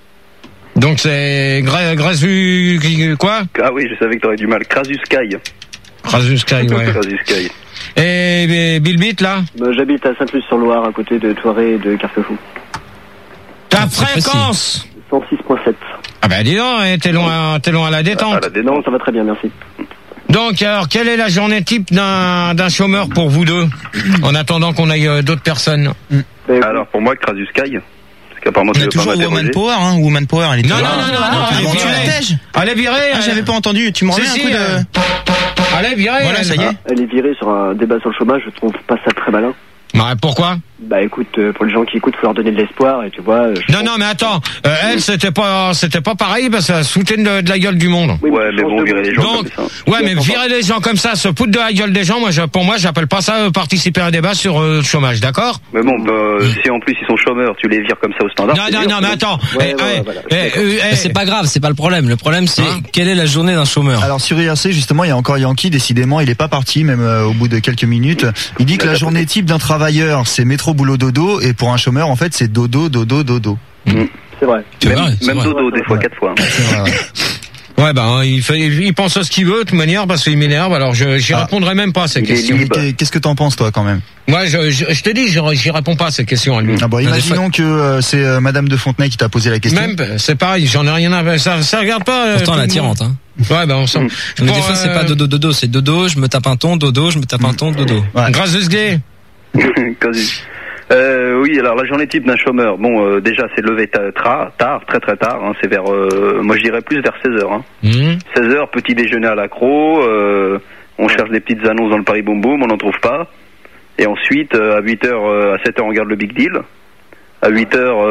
Speaker 2: Donc c'est Gra- Grasu, quoi?
Speaker 4: Ah oui, je savais que t'aurais du mal. Crasus Sky.
Speaker 2: Crasus Sky, ouais.
Speaker 4: Crasus Sky.
Speaker 2: Et, et Bill Beat, là?
Speaker 9: Bah, j'habite à Sainte-Luce-sur-Loire, à côté de Thoiré et de Carquefou.
Speaker 2: Ta fréquence?
Speaker 9: cent six point sept.
Speaker 2: Ah ben dis donc, hein, t'es loin, t'es loin à la détente.
Speaker 4: À la détente.
Speaker 9: Non, ça va très bien, merci.
Speaker 2: Donc alors, quelle est la journée type d'un d'un chômeur pour vous deux, en attendant qu'on aille euh, d'autres personnes?
Speaker 4: Alors pour moi, Crasus Sky. Parce qu'apparemment
Speaker 3: On
Speaker 4: tu
Speaker 3: a
Speaker 4: veux pas
Speaker 3: toujours Woman
Speaker 4: m'interroger.
Speaker 3: Power, hein, Woman Power, elle est
Speaker 2: Non, non,
Speaker 3: toujours là.
Speaker 2: non, non, non,
Speaker 3: Ah,
Speaker 2: allez,
Speaker 3: bon, tu
Speaker 2: virez.
Speaker 3: la tèges.
Speaker 2: Allez, virez.
Speaker 3: Ah,
Speaker 2: euh,
Speaker 3: j'avais pas entendu, tu me
Speaker 2: si,
Speaker 3: remets un
Speaker 2: si,
Speaker 3: coup de...
Speaker 2: euh, Allez, virez.
Speaker 3: Voilà,
Speaker 2: elle.
Speaker 3: ça y est.
Speaker 9: Elle est virée sur un débat sur le chômage, je trouve pas ça très malin.
Speaker 2: Bah, pourquoi?
Speaker 9: Bah écoute, euh, pour les gens qui écoutent, faut leur donner de l'espoir et tu vois. euh, je
Speaker 2: Non, non, mais attends, euh, elle, c'était pas, c'était pas pareil parce qu'elle se foutait de, de la gueule du monde.
Speaker 9: Oui,
Speaker 4: Ouais, mais
Speaker 9: change
Speaker 4: bon,
Speaker 9: de
Speaker 4: virer
Speaker 9: mot.
Speaker 4: les gens
Speaker 2: Donc,
Speaker 4: comme ça.
Speaker 2: ouais, mais virer les gens comme ça, se foutre de la gueule des gens, moi, je, pour moi, j'appelle pas ça euh, participer à un débat sur euh, le chômage, d'accord?
Speaker 4: Mais bon, bah, si en plus ils sont chômeurs, tu les vires comme ça au standard.
Speaker 2: Non,
Speaker 4: c'est
Speaker 2: non,
Speaker 4: dur,
Speaker 2: non,
Speaker 4: quand
Speaker 2: mais
Speaker 4: même.
Speaker 2: attends.
Speaker 9: Ouais,
Speaker 2: eh,
Speaker 9: ouais,
Speaker 2: eh,
Speaker 9: voilà,
Speaker 2: eh,
Speaker 9: je suis
Speaker 2: euh, eh,
Speaker 11: Mais c'est pas grave, c'est pas le problème. Le problème c'est
Speaker 2: Hein
Speaker 11: quelle est la journée d'un chômeur.
Speaker 7: Alors sur I R C justement il y a encore Yankee, décidément il est pas parti même euh, au bout de quelques minutes. Il dit que la journée type d'un travailleur c'est métro boulot dodo et pour un chômeur en fait c'est dodo dodo dodo.
Speaker 4: Mmh.
Speaker 9: C'est vrai.
Speaker 4: Même,
Speaker 11: vrai, c'est
Speaker 4: même
Speaker 11: vrai.
Speaker 4: dodo, des fois, quatre fois.
Speaker 2: Ouais, bah, hein, il, fait, il pense à ce qu'il veut, de toute manière, parce qu'il m'énerve, alors je j'y
Speaker 7: Ah.
Speaker 2: répondrai même pas à ces
Speaker 4: Il est
Speaker 2: questions.
Speaker 4: libre.
Speaker 7: Qu'est- Qu'est-ce que t'en penses, toi, quand même?
Speaker 2: Moi, je, je, je te dis, j'y j'y réponds pas à ces questions à lui.
Speaker 7: Ah bon,
Speaker 11: des
Speaker 7: imaginons que euh, c'est euh, Madame de Fontenay qui t'a posé la question.
Speaker 2: Même, c'est pareil, j'en ai rien à ça, ça regarde pas. euh,
Speaker 11: Pourtant,
Speaker 2: tout
Speaker 11: elle est
Speaker 2: le monde.
Speaker 11: attirante, hein.
Speaker 2: Ouais, bah, on sent.
Speaker 11: Mais
Speaker 2: Pour,
Speaker 11: des fois, c'est
Speaker 2: euh,
Speaker 11: pas dodo dodo, c'est dodo, je me tape un ton, dodo, je me tape un ton, dodo.
Speaker 7: Ouais.
Speaker 2: Grâce de ce gay.
Speaker 4: Quasi. Euh, oui, alors la journée type d'un chômeur, bon, euh, déjà c'est levé ta- tra- tard, très très tard, hein, c'est vers, euh, moi je dirais plus vers seize heures. Hein.
Speaker 2: Mmh.
Speaker 4: seize heures, petit déjeuner à l'accro, euh, on cherche des petites annonces dans le Paris Boom Boom, on n'en trouve pas. Et ensuite, euh, à huit heures, euh, à sept heures, on regarde le Big Deal. À huit heures,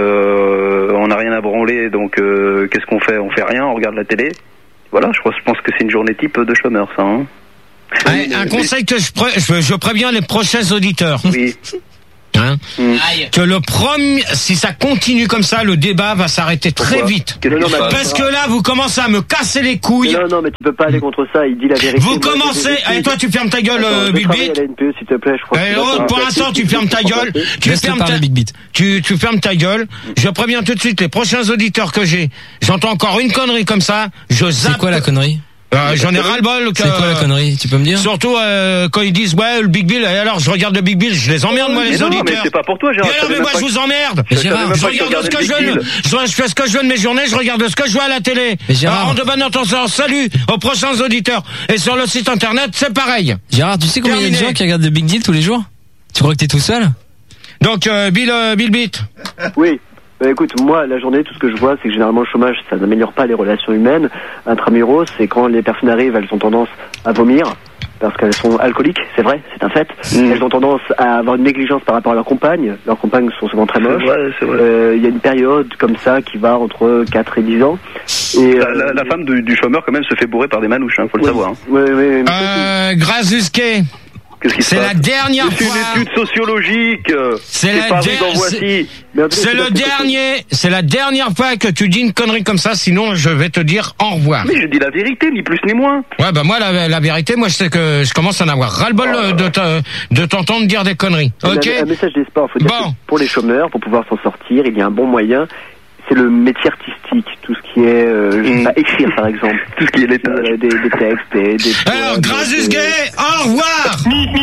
Speaker 4: euh, on n'a rien à branler, donc euh, qu'est-ce qu'on fait? On fait rien, on regarde la télé. Voilà, je, crois, je pense que c'est une journée type de chômeur, ça. Hein.
Speaker 2: Ouais, un conseil que je, pré- je, je préviens les prochains auditeurs.
Speaker 4: Oui.
Speaker 2: Hein, que le premier, si ça continue comme ça, le débat va s'arrêter très
Speaker 4: Pourquoi?
Speaker 2: vite.
Speaker 4: Qu'est-ce
Speaker 9: Non,
Speaker 4: qui se
Speaker 9: non, mais-
Speaker 2: Parce
Speaker 4: passe
Speaker 2: que là, vous commencez à me casser les couilles.
Speaker 9: Non, non, mais tu peux pas aller contre ça, il dit la vérité.
Speaker 2: Vous
Speaker 9: Moi,
Speaker 2: commencez,
Speaker 9: j'ai des
Speaker 2: et toi tu fermes ta gueule,
Speaker 9: Attends,
Speaker 2: euh,
Speaker 9: je
Speaker 2: Bill
Speaker 9: travaille
Speaker 2: Beat.
Speaker 9: à la N P E, s'il te plaît, je crois
Speaker 2: Eh
Speaker 9: que-
Speaker 2: oh, pour l'instant, tu fermes ta gueule. Tu
Speaker 11: Laisse-le
Speaker 2: fermes
Speaker 11: parler,
Speaker 2: ta,
Speaker 11: Big Beat.
Speaker 2: tu, tu fermes ta gueule. Je préviens tout de suite les prochains auditeurs que j'ai. J'entends encore une connerie comme ça. Je zappe.
Speaker 11: C'est quoi la connerie?
Speaker 2: Euh, J'en ai ras le bol. que-
Speaker 11: C'est quoi la connerie? Tu peux me dire?
Speaker 2: Surtout euh, quand ils disent ouais le Big Bill. Et alors je regarde le Big Bill, je les emmerde moi
Speaker 4: Mais
Speaker 2: les
Speaker 4: non, mais
Speaker 2: auditeurs.
Speaker 4: c'est pas pour toi,
Speaker 2: Et
Speaker 4: Gérard.
Speaker 2: alors
Speaker 4: je
Speaker 2: mais
Speaker 4: savais
Speaker 2: moi
Speaker 4: même
Speaker 2: je
Speaker 4: pas
Speaker 2: vous emmerde.
Speaker 11: Mais
Speaker 4: Je savais
Speaker 11: Gérard,
Speaker 4: même
Speaker 2: Je
Speaker 4: pas que tu
Speaker 2: regarde ce que
Speaker 4: regardais
Speaker 2: je
Speaker 4: le
Speaker 2: veux.
Speaker 4: Big
Speaker 2: Je, je fais ce que je veux de mes journées. Je regarde ce que je veux à la télé.
Speaker 11: Mais Gérard.
Speaker 2: Alors, de bonne attention. Salut aux prochains auditeurs. Et sur le site internet, c'est pareil.
Speaker 11: Gérard, tu sais combien il y a de
Speaker 2: Terminé.
Speaker 11: gens qui regardent le Big Deal tous les jours? Tu crois que t'es tout seul?
Speaker 2: Donc euh, Bill, euh, Bill Beat.
Speaker 9: Oui. Bah, écoute, moi, la journée, tout ce que je vois, c'est que généralement, le chômage, ça n'améliore pas les relations humaines. Intramuros, c'est quand les personnes arrivent, elles ont tendance à vomir, parce qu'elles sont alcooliques, c'est vrai, c'est un fait.
Speaker 4: Mm.
Speaker 9: Elles ont tendance à avoir une négligence par rapport à leurs compagnes. Leurs compagnes sont souvent très moches.
Speaker 4: C'est vrai, c'est vrai.
Speaker 9: Euh, Il y a une période comme ça qui va entre quatre et dix ans. Et,
Speaker 4: La,
Speaker 9: euh,
Speaker 4: la, la femme du, du chômeur, quand même, se fait bourrer par des manouches, hein, faut le
Speaker 9: oui,
Speaker 4: savoir. Hein.
Speaker 9: oui, oui, oui, mais
Speaker 2: Euh, Grazuske.
Speaker 4: Qu'est-ce qui se
Speaker 2: C'est
Speaker 4: passe
Speaker 2: la dernière
Speaker 4: C'est
Speaker 2: fois.
Speaker 4: une étude sociologique. euh,
Speaker 2: C'est
Speaker 4: qui est
Speaker 2: la
Speaker 4: parue
Speaker 2: der-
Speaker 4: dans Voici.
Speaker 9: Mais en tout cas,
Speaker 2: C'est
Speaker 9: c'est
Speaker 2: le
Speaker 9: parce que-
Speaker 2: dernier, c'est la dernière fois que tu dis une connerie comme ça, sinon je vais te dire au revoir.
Speaker 4: Mais je dis la vérité, ni plus ni moins.
Speaker 2: Ouais, bah moi la, la vérité, moi je sais que je commence à en avoir ras-le-bol euh, de te- de t'entendre dire des conneries. Ok.
Speaker 9: Un, un message d'espoir, faut dire
Speaker 2: Bon.
Speaker 9: que pour les chômeurs, pour pouvoir s'en sortir, il y a un bon moyen. C'est le métier artistique, tout ce qui est, euh, je sais
Speaker 4: Mm.
Speaker 9: pas, écrire par exemple.
Speaker 4: Tout ce qui est l'étage.
Speaker 9: Euh, des, des textes, des, des
Speaker 2: Alors,
Speaker 9: poèmes,
Speaker 2: Grazus
Speaker 9: des-
Speaker 2: Gay, au revoir.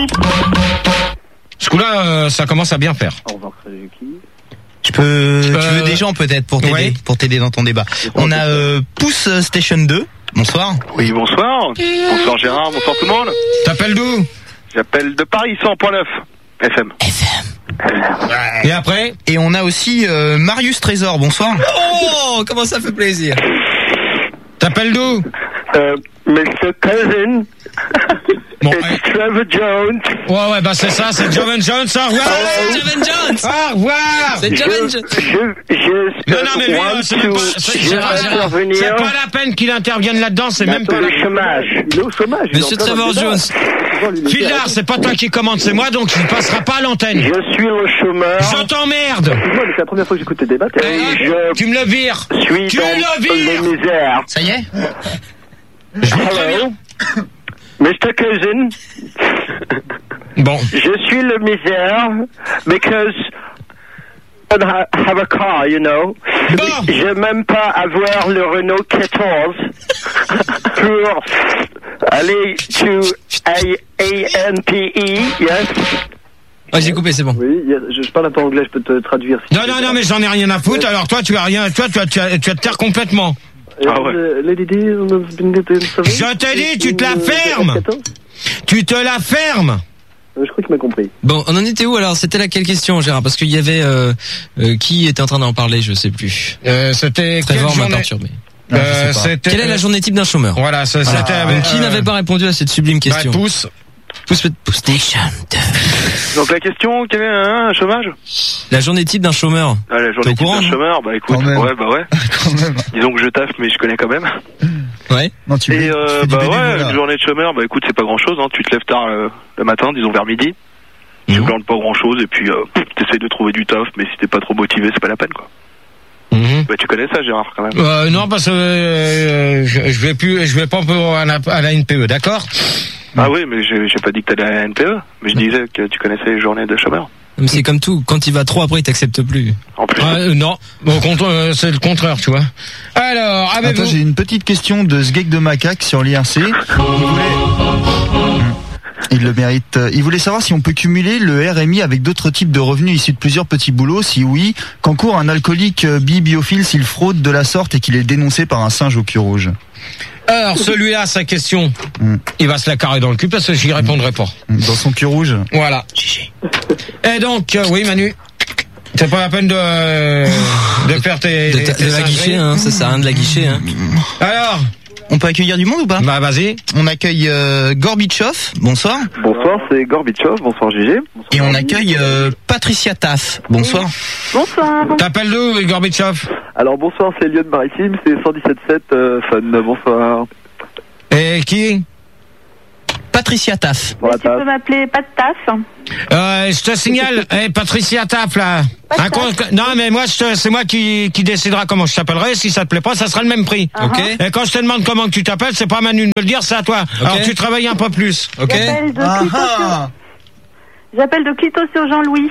Speaker 2: Ce coup-là, euh, ça commence à bien faire.
Speaker 9: Au revoir, Suzuki.
Speaker 3: Je peux, tu
Speaker 2: Euh,
Speaker 3: veux des gens peut-être pour t'aider,
Speaker 2: ouais.
Speaker 3: pour t'aider dans ton débat. On a euh, Pouce Station deux. Bonsoir.
Speaker 14: Oui, bonsoir. Bonsoir Gérard, bonsoir tout le monde.
Speaker 2: T'appelles d'où?
Speaker 14: J'appelle de Paris cent point neuf F M.
Speaker 2: Et après?
Speaker 3: Et on a aussi euh, Marius Trésor. Bonsoir.
Speaker 11: Oh, comment ça fait plaisir.
Speaker 2: T'appelles d'où?
Speaker 14: Euh, mister Cousin,
Speaker 2: Bon,
Speaker 14: it's Trevor Jones.
Speaker 2: ouais, ouais, bah c'est ça, c'est Joven Jones, au revoir.
Speaker 11: C'est Joven Jones.
Speaker 2: Au revoir.
Speaker 11: C'est Joven Jones.
Speaker 14: Je, je,
Speaker 2: Non, non, mais lui, euh, c'est même pas, c'est- Gérard, Gérard, c'est pas la peine qu'il intervienne là-dedans, c'est même pas la
Speaker 14: le chômage.
Speaker 9: Il est au chômage. il est
Speaker 11: Monsieur
Speaker 9: en plein dans
Speaker 11: Trevor
Speaker 9: le débat.
Speaker 11: Jones.
Speaker 9: Souvent, lui, il est
Speaker 2: Philard, c'est pas toi qui commande, c'est moi, donc il passera pas à l'antenne.
Speaker 14: Je suis le chômeur.
Speaker 2: Je t'emmerde.
Speaker 9: Excuse-moi, mais c'est la première fois que j'écoute tes débats. t'es-
Speaker 2: Eh,
Speaker 14: je-
Speaker 2: Tu me le vires.
Speaker 14: suis
Speaker 2: Tu
Speaker 14: dans
Speaker 2: le
Speaker 14: les
Speaker 2: vires.
Speaker 14: misères.
Speaker 3: Ça y est.
Speaker 2: Je vous
Speaker 14: Hello,
Speaker 2: préviens.
Speaker 14: mister Cousin,
Speaker 2: Bon.
Speaker 14: je suis le misère because I don't ha- have a car, you know.
Speaker 2: Bon.
Speaker 14: Je même pas avoir le Renault quatorze pour aller to A N P E, yes.
Speaker 11: Ouais, j'ai coupé, c'est bon.
Speaker 9: Oui, il y a- je, je parle un peu anglais, je peux te traduire. Si
Speaker 2: Non, non, non, mais j'en ai rien à foutre. Alors toi, tu as rien. Toi, tu as, tu as, tu as te taire complètement.
Speaker 14: Ah ouais.
Speaker 9: Euh, Lady D, on a been getting seven.
Speaker 2: Je t'ai dit, tu te la
Speaker 9: Euh,
Speaker 2: fermes.
Speaker 9: quatorze.
Speaker 2: Tu te la fermes.
Speaker 9: Euh, Je crois qu'il m'a compris.
Speaker 11: Bon, on en était où alors? C'était laquelle question, Gérard? Parce qu'il y avait euh, euh, qui était en train d'en parler, je sais plus.
Speaker 2: Euh, c'était quelle
Speaker 11: Trevor m'a
Speaker 2: journée?
Speaker 11: perturbé.
Speaker 2: Euh,
Speaker 7: je sais pas.
Speaker 2: c'était-
Speaker 11: Quelle est la journée type d'un chômeur?
Speaker 2: Voilà, ça,
Speaker 11: Voilà.
Speaker 2: c'était
Speaker 11: Donc,
Speaker 2: avec.
Speaker 11: qui
Speaker 2: euh,
Speaker 11: n'avait pas répondu à cette sublime
Speaker 2: bah,
Speaker 11: question?
Speaker 2: Pouce.
Speaker 11: Pouce, pouce station deux.
Speaker 14: Donc la question, quel est un, un chômage?
Speaker 11: La journée type d'un chômeur.
Speaker 14: Ah, la
Speaker 11: T'es
Speaker 14: journée
Speaker 11: au
Speaker 14: type
Speaker 11: courant,
Speaker 14: d'un
Speaker 11: non
Speaker 14: chômeur, bah écoute,
Speaker 7: Quand même.
Speaker 14: ouais, bah ouais.
Speaker 7: Quand même.
Speaker 14: Disons que je taffe, mais je connais quand même.
Speaker 11: Ouais.
Speaker 7: Non, tu,
Speaker 14: Et
Speaker 7: tu
Speaker 14: euh,
Speaker 7: fais du
Speaker 14: bah ouais,
Speaker 7: bénévolat.
Speaker 14: une journée de chômeur, bah écoute, c'est pas grand chose, hein. Tu te lèves tard euh, le matin, disons vers midi. Tu
Speaker 11: Mhm.
Speaker 14: glandes pas grand chose, et puis euh, t'essayes de trouver du taf, mais si t'es pas trop motivé, c'est pas la peine, quoi.
Speaker 2: Mhm.
Speaker 14: Bah tu connais ça, Gérard, quand même.
Speaker 2: Euh, non, parce que euh, je, je vais plus, je vais pas pour à la, à la N P E, d'accord?
Speaker 14: Ah oui, mais j'ai j'ai pas dit que t'allais à la N P E, mais je disais que tu connaissais les journées de chômeur.
Speaker 11: Mais c'est comme tout, quand il va trop après il t'accepte plus.
Speaker 10: En plus.
Speaker 2: Ah, euh, non, au contraire, euh, c'est le contraire, tu vois. Alors, avez-vous...
Speaker 7: Attends, j'ai une petite question de Sgeg de Macaque sur l'I R C. Il voulait... Il le mérite. Il voulait savoir si on peut cumuler le R M I avec d'autres types de revenus issus de plusieurs petits boulots. Si oui, qu'encourt un alcoolique bi-biophile s'il fraude de la sorte et qu'il est dénoncé par un singe au cul rouge?
Speaker 2: Alors, celui-là, sa question, mm. il va se la carrer dans le cul parce que j'y répondrai pas.
Speaker 7: Dans son cul rouge.
Speaker 2: Voilà. Et donc, euh, oui, Manu, c'est pas la peine de, euh, de faire tes...
Speaker 11: De,
Speaker 2: tes,
Speaker 11: de la guicher, hein, ça sert à rien de la guicher. Hein.
Speaker 2: Alors,
Speaker 3: on peut accueillir du monde ou pas?
Speaker 2: Bah, vas-y.
Speaker 3: On accueille euh, Gorbichov, bonsoir.
Speaker 5: Bonsoir, c'est Gorbichov, bonsoir G G. Bonsoir,
Speaker 3: et on accueille euh, Patricia Taff, bonsoir.
Speaker 6: Bonsoir.
Speaker 2: T'appelles d'où, Gorbichov?
Speaker 5: Alors bonsoir, c'est Lyon Maritime, c'est cent dix-sept sept euh, Fun, bonsoir.
Speaker 2: Et qui?
Speaker 3: Patricia Taff.
Speaker 6: Tu peux m'appeler pas de taf.
Speaker 2: Euh, je te signale, hey, Patricia Taff, là. Un compte... Non, mais moi, je te... c'est moi qui, qui décidera comment je t'appellerai. Si ça te plaît pas, ça sera le même prix.
Speaker 6: Uh-huh.
Speaker 2: Ok. Et quand je te demande comment que tu t'appelles, c'est pas à Manu de me le dire, c'est à toi. Okay. Alors tu travailles un peu plus. Ok.
Speaker 6: J'appelle de, ah Clito ah. Sur... J'appelle de Clito sur Jean-Louis.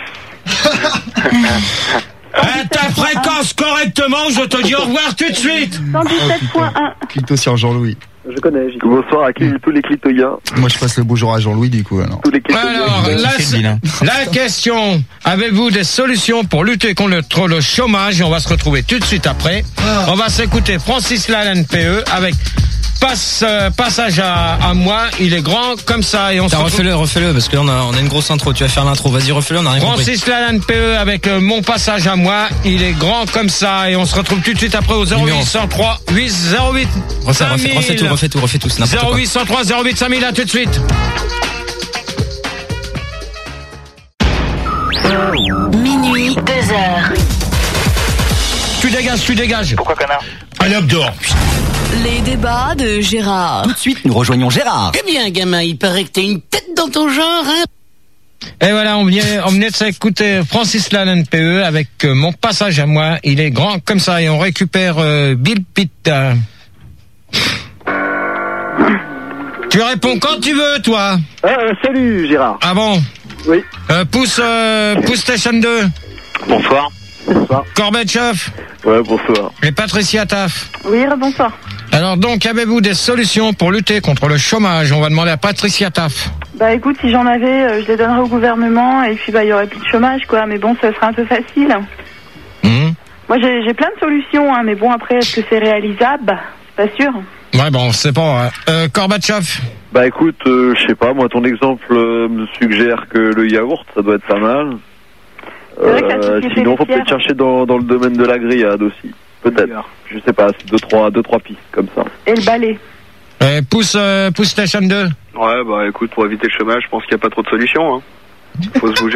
Speaker 2: Eh, ta fréquence correctement, je te dis au revoir tout de suite.
Speaker 6: cent dix-sept point un.
Speaker 7: Clito sur Jean-Louis.
Speaker 5: Je connais. J'y... Bonsoir à qui, tous les clitoyens.
Speaker 7: Moi, je passe le bonjour à Jean-Louis, du coup, alors.
Speaker 5: Tous les clitoyens.
Speaker 2: Alors, la, la question, avez-vous des solutions pour lutter contre le chômage? Et on va se retrouver tout de suite après. Ah. On va s'écouter Francis Lalanne N P E avec passe, euh, passage à, à moi, il est grand comme ça. Et on se retrouve...
Speaker 11: Refais-le, refais-le, parce que là, on a, on a une grosse intro. Tu vas faire l'intro. Vas-y, refais-le, on a rien compris.
Speaker 2: Francis Lalanne P E avec euh, mon passage à moi, il est grand comme ça. Et on se retrouve tout de suite après au zéro huit cent trois huit zéro huit
Speaker 11: refais, refais, refais tout, refais tout, refais tout.
Speaker 2: zéro huit cent trois zéro huit cinq mille, à tout de suite.
Speaker 8: Minuit, deux heures.
Speaker 2: Tu dégages, tu dégages.
Speaker 10: Pourquoi connard?
Speaker 2: Allez hop dehors.
Speaker 8: Les débats de Gérard.
Speaker 15: Tout de suite, nous rejoignons Gérard.
Speaker 16: Eh bien, gamin, il paraît que t'as une tête dans ton genre, hein?
Speaker 2: Et voilà, on venait, on venait de s'écouter Francis Lalanne N P E avec euh, mon passage à moi. Il est grand comme ça et on récupère euh, Bill Pitt. Euh. Tu réponds quand tu veux, toi.
Speaker 5: Euh, salut, Gérard.
Speaker 2: Ah bon?
Speaker 5: Oui.
Speaker 2: Euh, pousse, euh, pousse Station deux.
Speaker 10: Bonsoir.
Speaker 5: Bonsoir.
Speaker 2: Gorbatchev.
Speaker 5: Ouais, bonsoir.
Speaker 2: Et Patricia Taff.
Speaker 6: Oui, bonsoir.
Speaker 2: Alors donc, avez-vous des solutions pour lutter contre le chômage? On va demander à Patricia Taff.
Speaker 6: Bah écoute, si j'en avais, euh, je les donnerais au gouvernement et puis bah il y aurait plus de chômage, quoi. Mais bon, ça serait un peu facile.
Speaker 2: Mmh.
Speaker 6: Moi, j'ai, j'ai plein de solutions, hein, mais bon, après, est-ce que c'est réalisable? C'est pas sûr.
Speaker 2: Ouais, bon, c'est pas. Euh, Gorbatchev.
Speaker 5: Bah écoute, euh, je sais pas, moi ton exemple euh, me suggère que le yaourt, ça doit être pas mal. Euh, sinon, faut peut-être chercher dans, dans le domaine de la grillade aussi. Peut-être. Je sais pas, c'est deux trois, deux, trois pistes comme ça.
Speaker 6: Et le balai.
Speaker 2: Euh, pousse, euh, pousse Station deux.
Speaker 4: Ouais, bah écoute, pour éviter le chômage, je pense qu'il n'y a pas trop de solutions. Hein. Faut se bouger.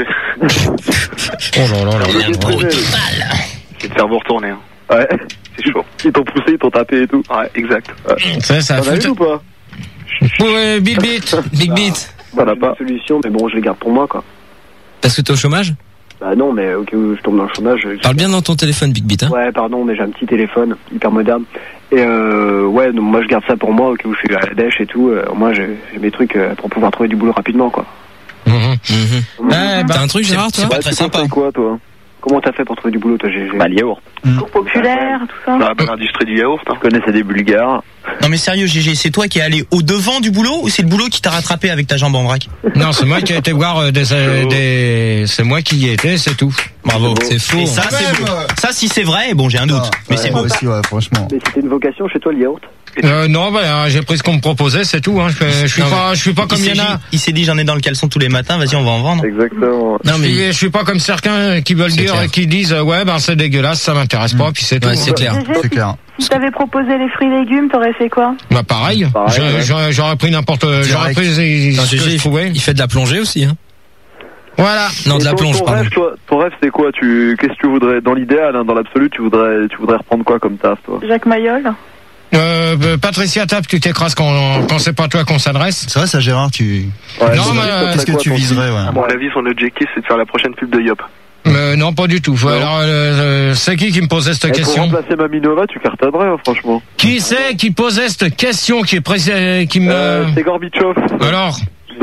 Speaker 2: Oh là là là.
Speaker 16: L'impro total.
Speaker 4: C'est de faire vous retourner. Hein.
Speaker 5: Ouais.
Speaker 4: C'est chaud.
Speaker 5: Ils t'ont poussé, ils t'ont tapé et tout.
Speaker 4: Ouais, exact. Ouais.
Speaker 2: Ça, ça
Speaker 5: T'en as eu ou pas?
Speaker 2: Pour euh, Big Beat. Big Beat.
Speaker 9: T'en as pas. Solution, mais bon, je les garde pour moi, quoi.
Speaker 11: Parce que t'es au chômage?
Speaker 9: Bah non, mais au cas où je tombe dans le chômage. Je...
Speaker 11: Parle bien dans ton téléphone, Big Beat, hein.
Speaker 9: Ouais, pardon, mais j'ai un petit téléphone hyper moderne. Et euh, ouais, donc moi je garde ça pour moi, au cas où je suis à la dèche et tout. Euh, moi j'ai, j'ai mes trucs euh, pour pouvoir trouver du boulot rapidement, quoi.
Speaker 11: Mmh. Mmh. Eh, bah, t'as un truc, Gérard, toi?
Speaker 5: C'est pas très sympa. Quoi, toi?
Speaker 9: Comment t'as fait pour trouver du boulot, toi? J'ai, j'ai...
Speaker 5: Bah, le yaourt.
Speaker 6: Cours populaire, tout ça.
Speaker 4: Bah, bah l'industrie du yaourt. Hein.
Speaker 5: Je connais, c'est des Bulgares.
Speaker 3: Non mais sérieux, G G, c'est toi qui es allé au devant du boulot ou c'est le boulot qui t'a rattrapé avec ta jambe en vrac?
Speaker 2: Non, c'est moi qui ai été voir euh, des, euh, des... C'est moi qui y étais, c'est tout.
Speaker 3: Bravo,
Speaker 11: c'est faux.
Speaker 3: Et ça, c'est beau. Ça, si c'est vrai, bon, j'ai un doute, ah, mais
Speaker 7: ouais,
Speaker 3: c'est beau.
Speaker 7: Aussi, ouais, franchement.
Speaker 9: Mais c'était une vocation chez toi, le yaourt?
Speaker 2: Euh, non, bah, j'ai pris ce qu'on me proposait, c'est tout. Hein. Je, je suis non, pas, je suis pas comme il y en a.
Speaker 3: Il s'est dit, j'en ai dans le caleçon tous les matins. Vas-y, on va en vendre.
Speaker 5: Exactement.
Speaker 2: Non mais je suis, je suis pas comme certains qui veulent dire, clair. Qui disent, ouais, ben c'est dégueulasse, ça m'intéresse pas, puis c'est
Speaker 11: ouais,
Speaker 2: tout.
Speaker 11: C'est clair.
Speaker 7: C'est clair.
Speaker 6: Si t'avais proposé les fruits et légumes, t'aurais fait quoi?
Speaker 2: Bah pareil. pareil je, ouais. j'aurais, j'aurais pris n'importe. J'aurais pris ce que je trouvais.
Speaker 11: Il fait de la plongée aussi, hein.
Speaker 2: Voilà.
Speaker 11: Non, de la
Speaker 5: ton,
Speaker 11: plonge,
Speaker 5: ton
Speaker 11: pardon.
Speaker 5: Rêve, toi, ton rêve, c'est quoi? Tu, qu'est-ce que tu voudrais, dans l'idéal, hein, dans l'absolu, tu voudrais, tu voudrais reprendre quoi comme taf, toi?
Speaker 6: Jacques Mayol.
Speaker 2: Euh, Patricia Tapp, tu t'écrases quand, quand c'est pas toi qu'on s'adresse.
Speaker 7: C'est vrai, ça, Gérard, tu.
Speaker 5: Ouais,
Speaker 2: non, mais euh,
Speaker 7: qu'est-ce que
Speaker 5: quoi,
Speaker 7: tu viserais, ouais.
Speaker 4: À mon avis, son objectif, c'est de faire la prochaine pub de Yop.
Speaker 2: Euh, non, pas du tout. Non. Alors, euh, c'est qui qui me posait cette
Speaker 5: Et
Speaker 2: question?
Speaker 5: Pour remplacer Maminova, tu cartonnerais, hein, franchement.
Speaker 2: Qui c'est qui posait cette question qui est pré- qui me?
Speaker 5: Euh, c'est Gorbichov.
Speaker 2: Alors.
Speaker 5: Donc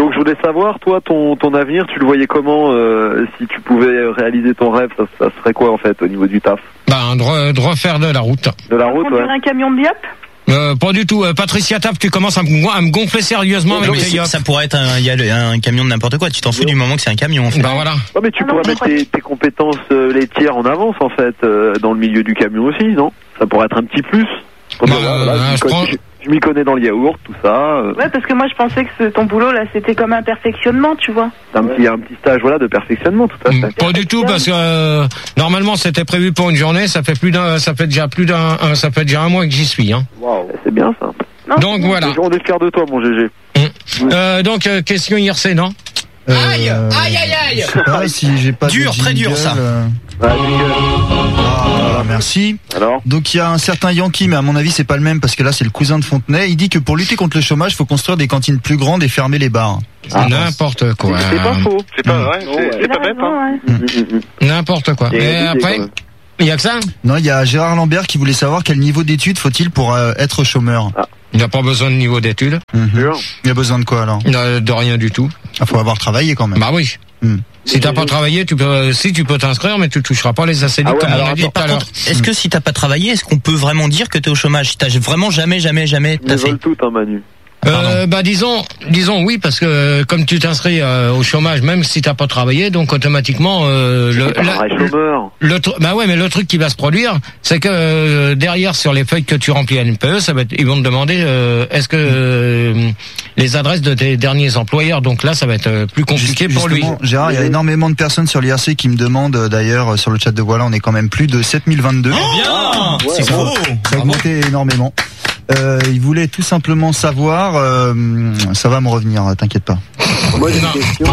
Speaker 5: Donc je voulais savoir, toi, ton, ton avenir, tu le voyais comment euh, si tu pouvais réaliser ton rêve, ça, ça serait quoi en fait au niveau du taf?
Speaker 2: Ben, de, re- de refaire de la route.
Speaker 5: De la route,
Speaker 6: Conduire
Speaker 5: ouais.
Speaker 6: un camion de Diop?
Speaker 2: Euh, pas du tout. Euh, Patricia Tap, tu commences à me, à me gonfler sérieusement
Speaker 3: Mais
Speaker 2: avec
Speaker 3: oui,
Speaker 2: tes yop.
Speaker 3: ça pourrait être un, il y a le- un camion de n'importe quoi. Tu t'en fous du moment que c'est un camion. En fait.
Speaker 2: Ben voilà.
Speaker 5: Ouais, mais tu pourrais mettre tes, tes compétences euh, laitières en avance en fait euh, dans le milieu du camion aussi, non? Ça pourrait être un petit plus. Comme
Speaker 2: Bah,
Speaker 5: ça,
Speaker 2: euh,
Speaker 5: voilà,
Speaker 2: je
Speaker 5: je, m'y
Speaker 2: prends-
Speaker 5: connais, je- je m'y connais dans le yaourt, tout ça. euh,
Speaker 6: Ouais, parce que moi je pensais que ce- ton boulot là c'était comme un perfectionnement, tu vois.
Speaker 5: c'est un petit un petit stage voilà de perfectionnement, tout à fait.
Speaker 2: Pas du tout, parce que euh, normalement c'était prévu pour une journée. Ça fait plus d'un, ça fait déjà plus d'un, un- ça fait déjà un mois que j'y suis. Hein.
Speaker 5: Waouh, c'est bien ça.
Speaker 2: Donc voilà.
Speaker 5: On est fiers de toi, mon G G.
Speaker 2: Euh, donc euh, question I R C, non?
Speaker 7: Aïe, aïe, aïe, aïe. Je sais pas si j'ai pas
Speaker 3: Dur,
Speaker 7: de
Speaker 3: très dur,
Speaker 7: jingle,
Speaker 3: ça.
Speaker 7: euh.
Speaker 5: Bah, jingle.
Speaker 7: Ah, merci.
Speaker 5: Alors
Speaker 7: Donc il y a un certain Yankee, mais à mon avis c'est pas le même parce que là c'est le cousin de Fontenay. Il dit que pour lutter contre le chômage, il faut construire des cantines plus grandes et fermer les bars.
Speaker 2: Ah, n'importe quoi.
Speaker 5: C'est pas faux.
Speaker 14: C'est pas vrai, c'est c'est pas bête, hein.
Speaker 2: N'importe quoi.
Speaker 5: Et
Speaker 2: Et
Speaker 5: l'idée,
Speaker 2: après,
Speaker 5: quand même.
Speaker 2: il y a que ça?
Speaker 7: Non, il y a Gérard Lambert qui voulait savoir quel niveau d'études faut-il pour euh, être chômeur.
Speaker 2: Il n'a pas besoin de niveau d'études.
Speaker 7: Mhm. Il a besoin de quoi alors?
Speaker 2: De, de rien du tout.
Speaker 7: Il faut avoir travaillé quand même.
Speaker 2: Bah oui.
Speaker 7: Hmm.
Speaker 2: Si t'as pas travaillé, tu peux, si tu peux t'inscrire, mais tu toucheras pas les A C D
Speaker 3: Ah ouais,
Speaker 2: comme on
Speaker 3: alors,
Speaker 2: a dit
Speaker 3: attends,
Speaker 2: tout à
Speaker 3: par
Speaker 2: l'heure.
Speaker 3: contre, est-ce que si t'as pas travaillé, est-ce qu'on peut vraiment dire que t'es au chômage? Si t'as vraiment jamais, jamais, jamais
Speaker 5: Ils
Speaker 3: t'as fait?
Speaker 5: veulent tout, hein, Manu.
Speaker 2: Euh, bah disons, disons oui, parce que euh, comme tu t'inscris euh, au chômage, même si t'as pas travaillé, donc automatiquement euh, le,
Speaker 5: Pas un vrai
Speaker 2: la-
Speaker 5: chômeur.
Speaker 2: le tru- bah ouais, mais le truc qui va se produire, c'est que euh, derrière sur les feuilles que tu remplis à N P E, ça va être, ils vont te demander euh, est-ce que euh, les adresses de tes derniers employeurs, donc là ça va être euh, plus compliqué pour lui.
Speaker 7: Justement, Gérard, il y a énormément de personnes sur l'I R C qui me demandent, euh, d'ailleurs, euh, sur le chat de Voilà, on est quand même plus de sept mille vingt-deux.
Speaker 3: Bien,
Speaker 7: Ouais,
Speaker 3: c'est
Speaker 7: ça,
Speaker 3: gros.
Speaker 7: ça a augmenté énormément. Euh, il voulait tout simplement savoir, euh, ça va me revenir, t'inquiète pas.
Speaker 5: Moi j'ai une question.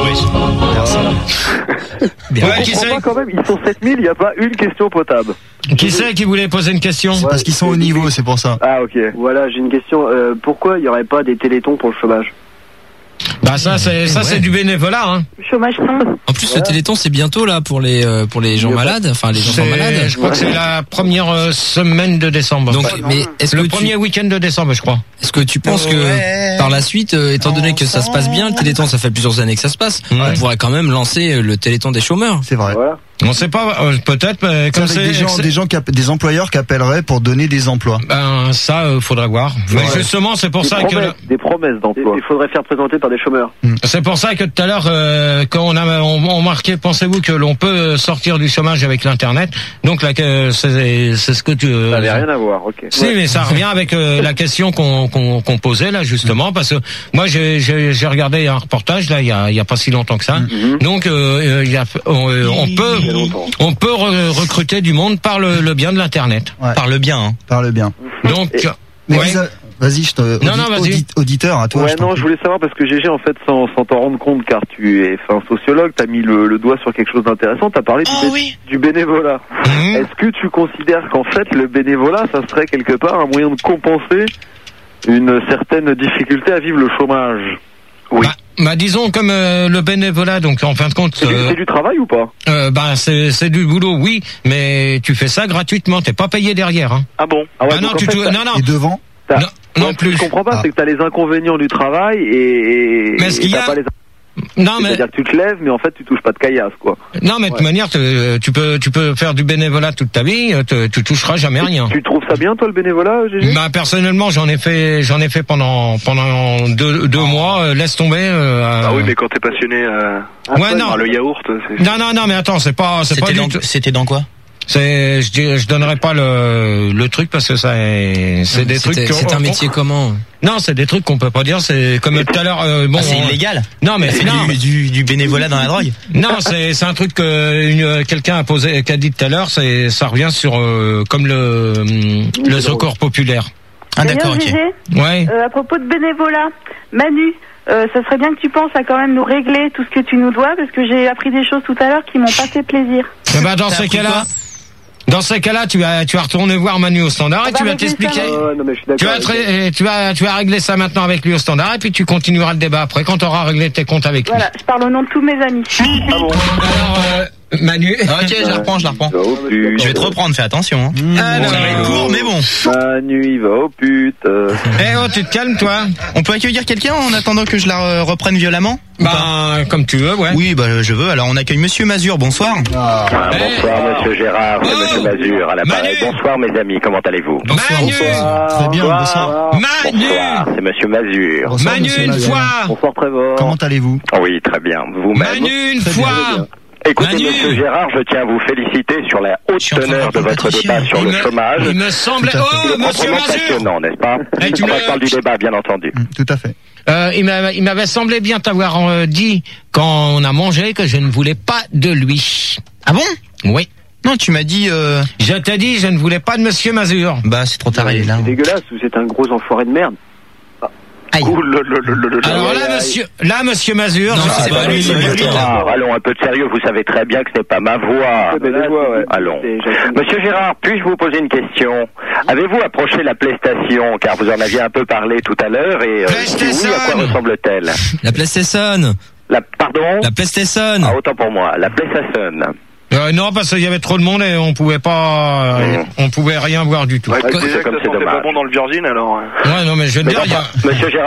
Speaker 2: Bien.
Speaker 5: Je
Speaker 2: Ouais, qui
Speaker 5: comprends
Speaker 2: c'est
Speaker 5: pas quand même, ils sont sept mille, il n'y a pas une question potable.
Speaker 2: Qui c'est qui voulait poser une question?
Speaker 7: C'est parce qu'ils sont au niveau, c'est pour ça.
Speaker 5: Ah ok.
Speaker 9: Voilà, j'ai une question. Euh, pourquoi il n'y aurait pas des télétons pour le chômage?
Speaker 2: Bah ça c'est ça c'est du bénévolat. Hein.
Speaker 6: Chômage sans.
Speaker 11: En plus, le Téléthon, c'est bientôt là pour les euh, pour les gens malades, enfin les enfants
Speaker 2: C'est-
Speaker 11: malades.
Speaker 2: Je crois que c'est la première euh, semaine de décembre.
Speaker 11: Donc,
Speaker 2: Enfin,
Speaker 11: mais est-ce
Speaker 2: le
Speaker 11: que tu-
Speaker 2: premier week-end de décembre, je crois.
Speaker 11: Est-ce que tu penses
Speaker 3: Ouais.
Speaker 11: que par la suite, euh, étant donné que ça se passe bien, le Téléthon, ça fait plusieurs années que ça se passe,
Speaker 2: Ouais.
Speaker 11: on pourrait quand même lancer euh, le Téléthon des chômeurs.
Speaker 7: C'est vrai.
Speaker 9: Voilà.
Speaker 2: On sait pas, euh, peut-être, mais
Speaker 7: C'est
Speaker 2: comme
Speaker 7: avec
Speaker 2: c'est
Speaker 7: des gens,
Speaker 2: c'est-
Speaker 7: des gens qui app- des employeurs qui appelleraient pour donner des emplois.
Speaker 2: ben ça, euh, faudra voir. Mais
Speaker 7: Ouais.
Speaker 2: justement, c'est pour
Speaker 5: Des
Speaker 2: ça
Speaker 5: promesses,
Speaker 2: que
Speaker 5: des promesses d'emploi.
Speaker 9: Il faudrait faire présenter par des chômeurs.
Speaker 2: c'est pour ça que tout à l'heure, euh, quand on a on, on marquait, pensez-vous que l'on peut sortir du chômage avec l'internet? Donc là, que c'est c'est ce que tu. euh,
Speaker 5: Ça n'avait rien à voir, ok.
Speaker 2: Si, mais ça revient avec euh, la question qu'on qu'on qu'on posait là justement, parce que moi j'ai j'ai j'ai regardé un reportage là il y a il y a pas si longtemps que ça. Donc euh, euh, il y a on, euh, on peut on peut re- recruter du monde par le, le bien de l'internet.
Speaker 7: Ouais.
Speaker 3: Par le bien, hein.
Speaker 7: Parle bien.
Speaker 2: Donc
Speaker 7: Mais
Speaker 2: ouais.
Speaker 7: vous a- Vas-y, je te.
Speaker 2: Non, non, vas-y.
Speaker 7: audi- auditeur, à toi.
Speaker 5: Ouais,
Speaker 7: je t'en
Speaker 5: non,
Speaker 7: prie.
Speaker 5: je voulais savoir parce que G G, en fait, sans, sans t'en rendre compte, car tu es enfin, sociologue, t'as mis le, le doigt sur quelque chose d'intéressant, t'as parlé du, bé- du bénévolat.
Speaker 2: Mhm.
Speaker 5: Est-ce que tu considères qu'en fait, le bénévolat, ça serait quelque part un moyen de compenser une certaine difficulté à vivre le chômage? Oui.
Speaker 2: Bah, bah, disons comme euh, le bénévolat, donc en fin de compte,
Speaker 5: C'est du,
Speaker 2: euh,
Speaker 5: c'est du travail ou pas?
Speaker 2: euh, bah c'est c'est du boulot, oui, mais tu fais ça gratuitement, t'es pas payé derrière. Hein.
Speaker 5: Ah bon? Ah ouais,
Speaker 2: Ah
Speaker 5: donc
Speaker 2: non,
Speaker 5: en
Speaker 2: tu
Speaker 5: fait,
Speaker 2: te-
Speaker 5: t'as-
Speaker 2: non non
Speaker 7: Et devant
Speaker 5: t'as-
Speaker 2: non, non
Speaker 5: ouais,
Speaker 2: plus.
Speaker 5: Ce que je comprends pas,
Speaker 7: Ah.
Speaker 5: c'est que t'as les inconvénients du travail et, et,
Speaker 2: Mais ce
Speaker 5: et
Speaker 2: qu'il y
Speaker 5: t'as
Speaker 2: a-
Speaker 5: pas les
Speaker 2: Non mais
Speaker 5: C'est-à-dire que tu te lèves, mais en fait, tu touches pas de caillasse, quoi.
Speaker 2: non mais de toute manière, te- tu peux tu peux faire du bénévolat toute ta vie, te- tu toucheras jamais rien.
Speaker 5: Tu trouves ça bien, toi, le bénévolat, G G?
Speaker 2: Bah personnellement j'en ai fait j'en ai fait pendant pendant deux deux mois euh, laisse tomber euh,
Speaker 14: Ah oui, mais quand t'es passionné euh,
Speaker 2: ouais non
Speaker 14: par le yaourt, c'est...
Speaker 2: non non non mais attends c'est pas c'est pas
Speaker 3: C'était
Speaker 2: du
Speaker 3: dans,
Speaker 2: tout
Speaker 3: c'était dans quoi?
Speaker 2: c'est je dis- je donnerai pas le le truc parce que ça est- c'est des trucs
Speaker 11: C'était-
Speaker 2: qu'on-
Speaker 11: C'est un
Speaker 2: qu'on-
Speaker 11: métier comment?
Speaker 2: non c'est des trucs qu'on peut pas dire c'est comme tout à l'heure euh, bon
Speaker 3: Ah, c'est
Speaker 2: on-
Speaker 3: illégal.
Speaker 2: non mais
Speaker 3: C'est
Speaker 2: non
Speaker 3: du, du, du bénévolat dans la drogue.
Speaker 2: non c'est c'est un truc que une- quelqu'un a posé qu'a dit tout à l'heure c'est ça revient sur euh, comme le le secours populaire.
Speaker 3: Ah d'accord,
Speaker 6: D'ailleurs,
Speaker 3: ok.
Speaker 6: Gégé,
Speaker 2: Ouais.
Speaker 6: euh, à propos de bénévolat, Manu, euh, ça serait bien que tu penses à quand même nous régler tout ce que tu nous dois, parce que j'ai appris des choses tout à l'heure qui m'ont pas fait plaisir.
Speaker 2: Eh ben, dans
Speaker 3: T'as
Speaker 2: ces
Speaker 3: appris
Speaker 2: cas-là,
Speaker 3: quoi
Speaker 2: dans ces cas-là, tu vas, tu vas retourner voir Manu au standard et
Speaker 6: On va
Speaker 2: tu vas
Speaker 6: régler ça,
Speaker 2: t'expliquer.
Speaker 6: Manu.
Speaker 9: Ouais, non, mais je suis
Speaker 2: Tu
Speaker 9: d'accord.
Speaker 2: vas, te ré- euh, tu vas, tu vas régler ça maintenant avec lui au standard et puis tu continueras le débat après quand tu auras réglé tes comptes avec lui.
Speaker 6: Voilà, je parle au nom de tous mes amis.
Speaker 2: Alors, euh, Manu.
Speaker 3: Ok, je la reprends, je la reprends. Je vais te reprendre, fais attention. Hein.
Speaker 2: Ah,
Speaker 3: Ça va être court, mais bon.
Speaker 5: Manu, il va au pute.
Speaker 2: Eh oh, tu te calmes, toi.
Speaker 3: On peut accueillir quelqu'un en attendant que je la euh, reprenne violemment?
Speaker 2: Bah, comme tu veux, ouais.
Speaker 3: Oui, bah, je veux. Alors, on accueille Monsieur Mazur, bonsoir.
Speaker 15: Ah, bonsoir, Monsieur Gérard, c'est Monsieur Mazur à l'appareil. Bonsoir, mes amis, comment allez-vous?
Speaker 2: Bonsoir. Manu.
Speaker 7: Très bien, bonsoir.
Speaker 2: Manu.
Speaker 15: Bonsoir, c'est Monsieur Mazur.
Speaker 7: Bonsoir,
Speaker 2: Manu,
Speaker 7: monsieur
Speaker 2: une
Speaker 7: Mazur.
Speaker 2: fois.
Speaker 5: Bonsoir Trevor.
Speaker 7: Comment allez-vous?
Speaker 15: Oui, très bien. Vous-même?
Speaker 2: Manu, une
Speaker 7: Très bien,
Speaker 2: fois.
Speaker 7: très bien.
Speaker 15: Écoutez,
Speaker 2: Manu.
Speaker 15: Monsieur Gérard, je tiens à vous féliciter sur la haute
Speaker 3: suis en train de
Speaker 15: teneur de
Speaker 3: répondre à
Speaker 15: votre
Speaker 3: ton
Speaker 15: débat
Speaker 3: chien.
Speaker 15: sur
Speaker 2: Il
Speaker 15: le
Speaker 2: me-
Speaker 15: chômage.
Speaker 2: Il me semble.
Speaker 7: Tout à fait.
Speaker 2: Oh, monsieur
Speaker 15: Proprement
Speaker 2: Mazur.
Speaker 15: passionnant, n'est-ce pas?
Speaker 2: Eh, tu
Speaker 15: On
Speaker 2: me-
Speaker 15: parle du débat, bien entendu.
Speaker 7: Mm, Tout à fait.
Speaker 2: Euh, il m'a- il m'avait semblé bien t'avoir euh, dit quand on a mangé que je ne voulais pas de lui.
Speaker 3: Ah bon?
Speaker 2: Oui.
Speaker 3: Non, tu m'as dit... Euh...
Speaker 2: Je t'ai dit, je ne voulais pas de Monsieur Mazur.
Speaker 3: Bah, c'est trop tard, il est là.
Speaker 9: C'est dégueulasse, vous êtes un gros enfoiré de merde.
Speaker 3: Aïe.
Speaker 15: Ouh, le, le, le, le, le,
Speaker 2: Alors là, monsieur, là, Monsieur Mazur,
Speaker 11: Non,
Speaker 2: je
Speaker 11: c'est
Speaker 2: sais
Speaker 11: pas
Speaker 2: pas.
Speaker 11: lui,
Speaker 15: Monsieur
Speaker 11: il est
Speaker 15: Gérard, allons, un peu de sérieux, vous savez très bien que ce n'est pas ma voix. Allons. Monsieur Gérard, puis-je vous poser une question? Avez-vous approché la PlayStation, car vous en aviez un peu parlé tout à l'heure, et euh, si oui, à quoi ressemble-t-elle?
Speaker 11: La PlayStation.
Speaker 15: La, pardon?
Speaker 11: La PlayStation.
Speaker 15: Ah, autant pour moi, la PlayStation.
Speaker 2: Euh, non, parce qu'il y avait trop de monde et on pouvait pas, euh,
Speaker 15: Mmh.
Speaker 2: on pouvait rien voir du tout.
Speaker 15: Ouais,
Speaker 2: Quoi-
Speaker 15: c'est comme c'est dommage.
Speaker 14: dans le Virgin alors.
Speaker 2: Ouais, non, mais je veux
Speaker 15: Mais
Speaker 2: dire, il y a...
Speaker 15: enfin, Monsieur Gérard,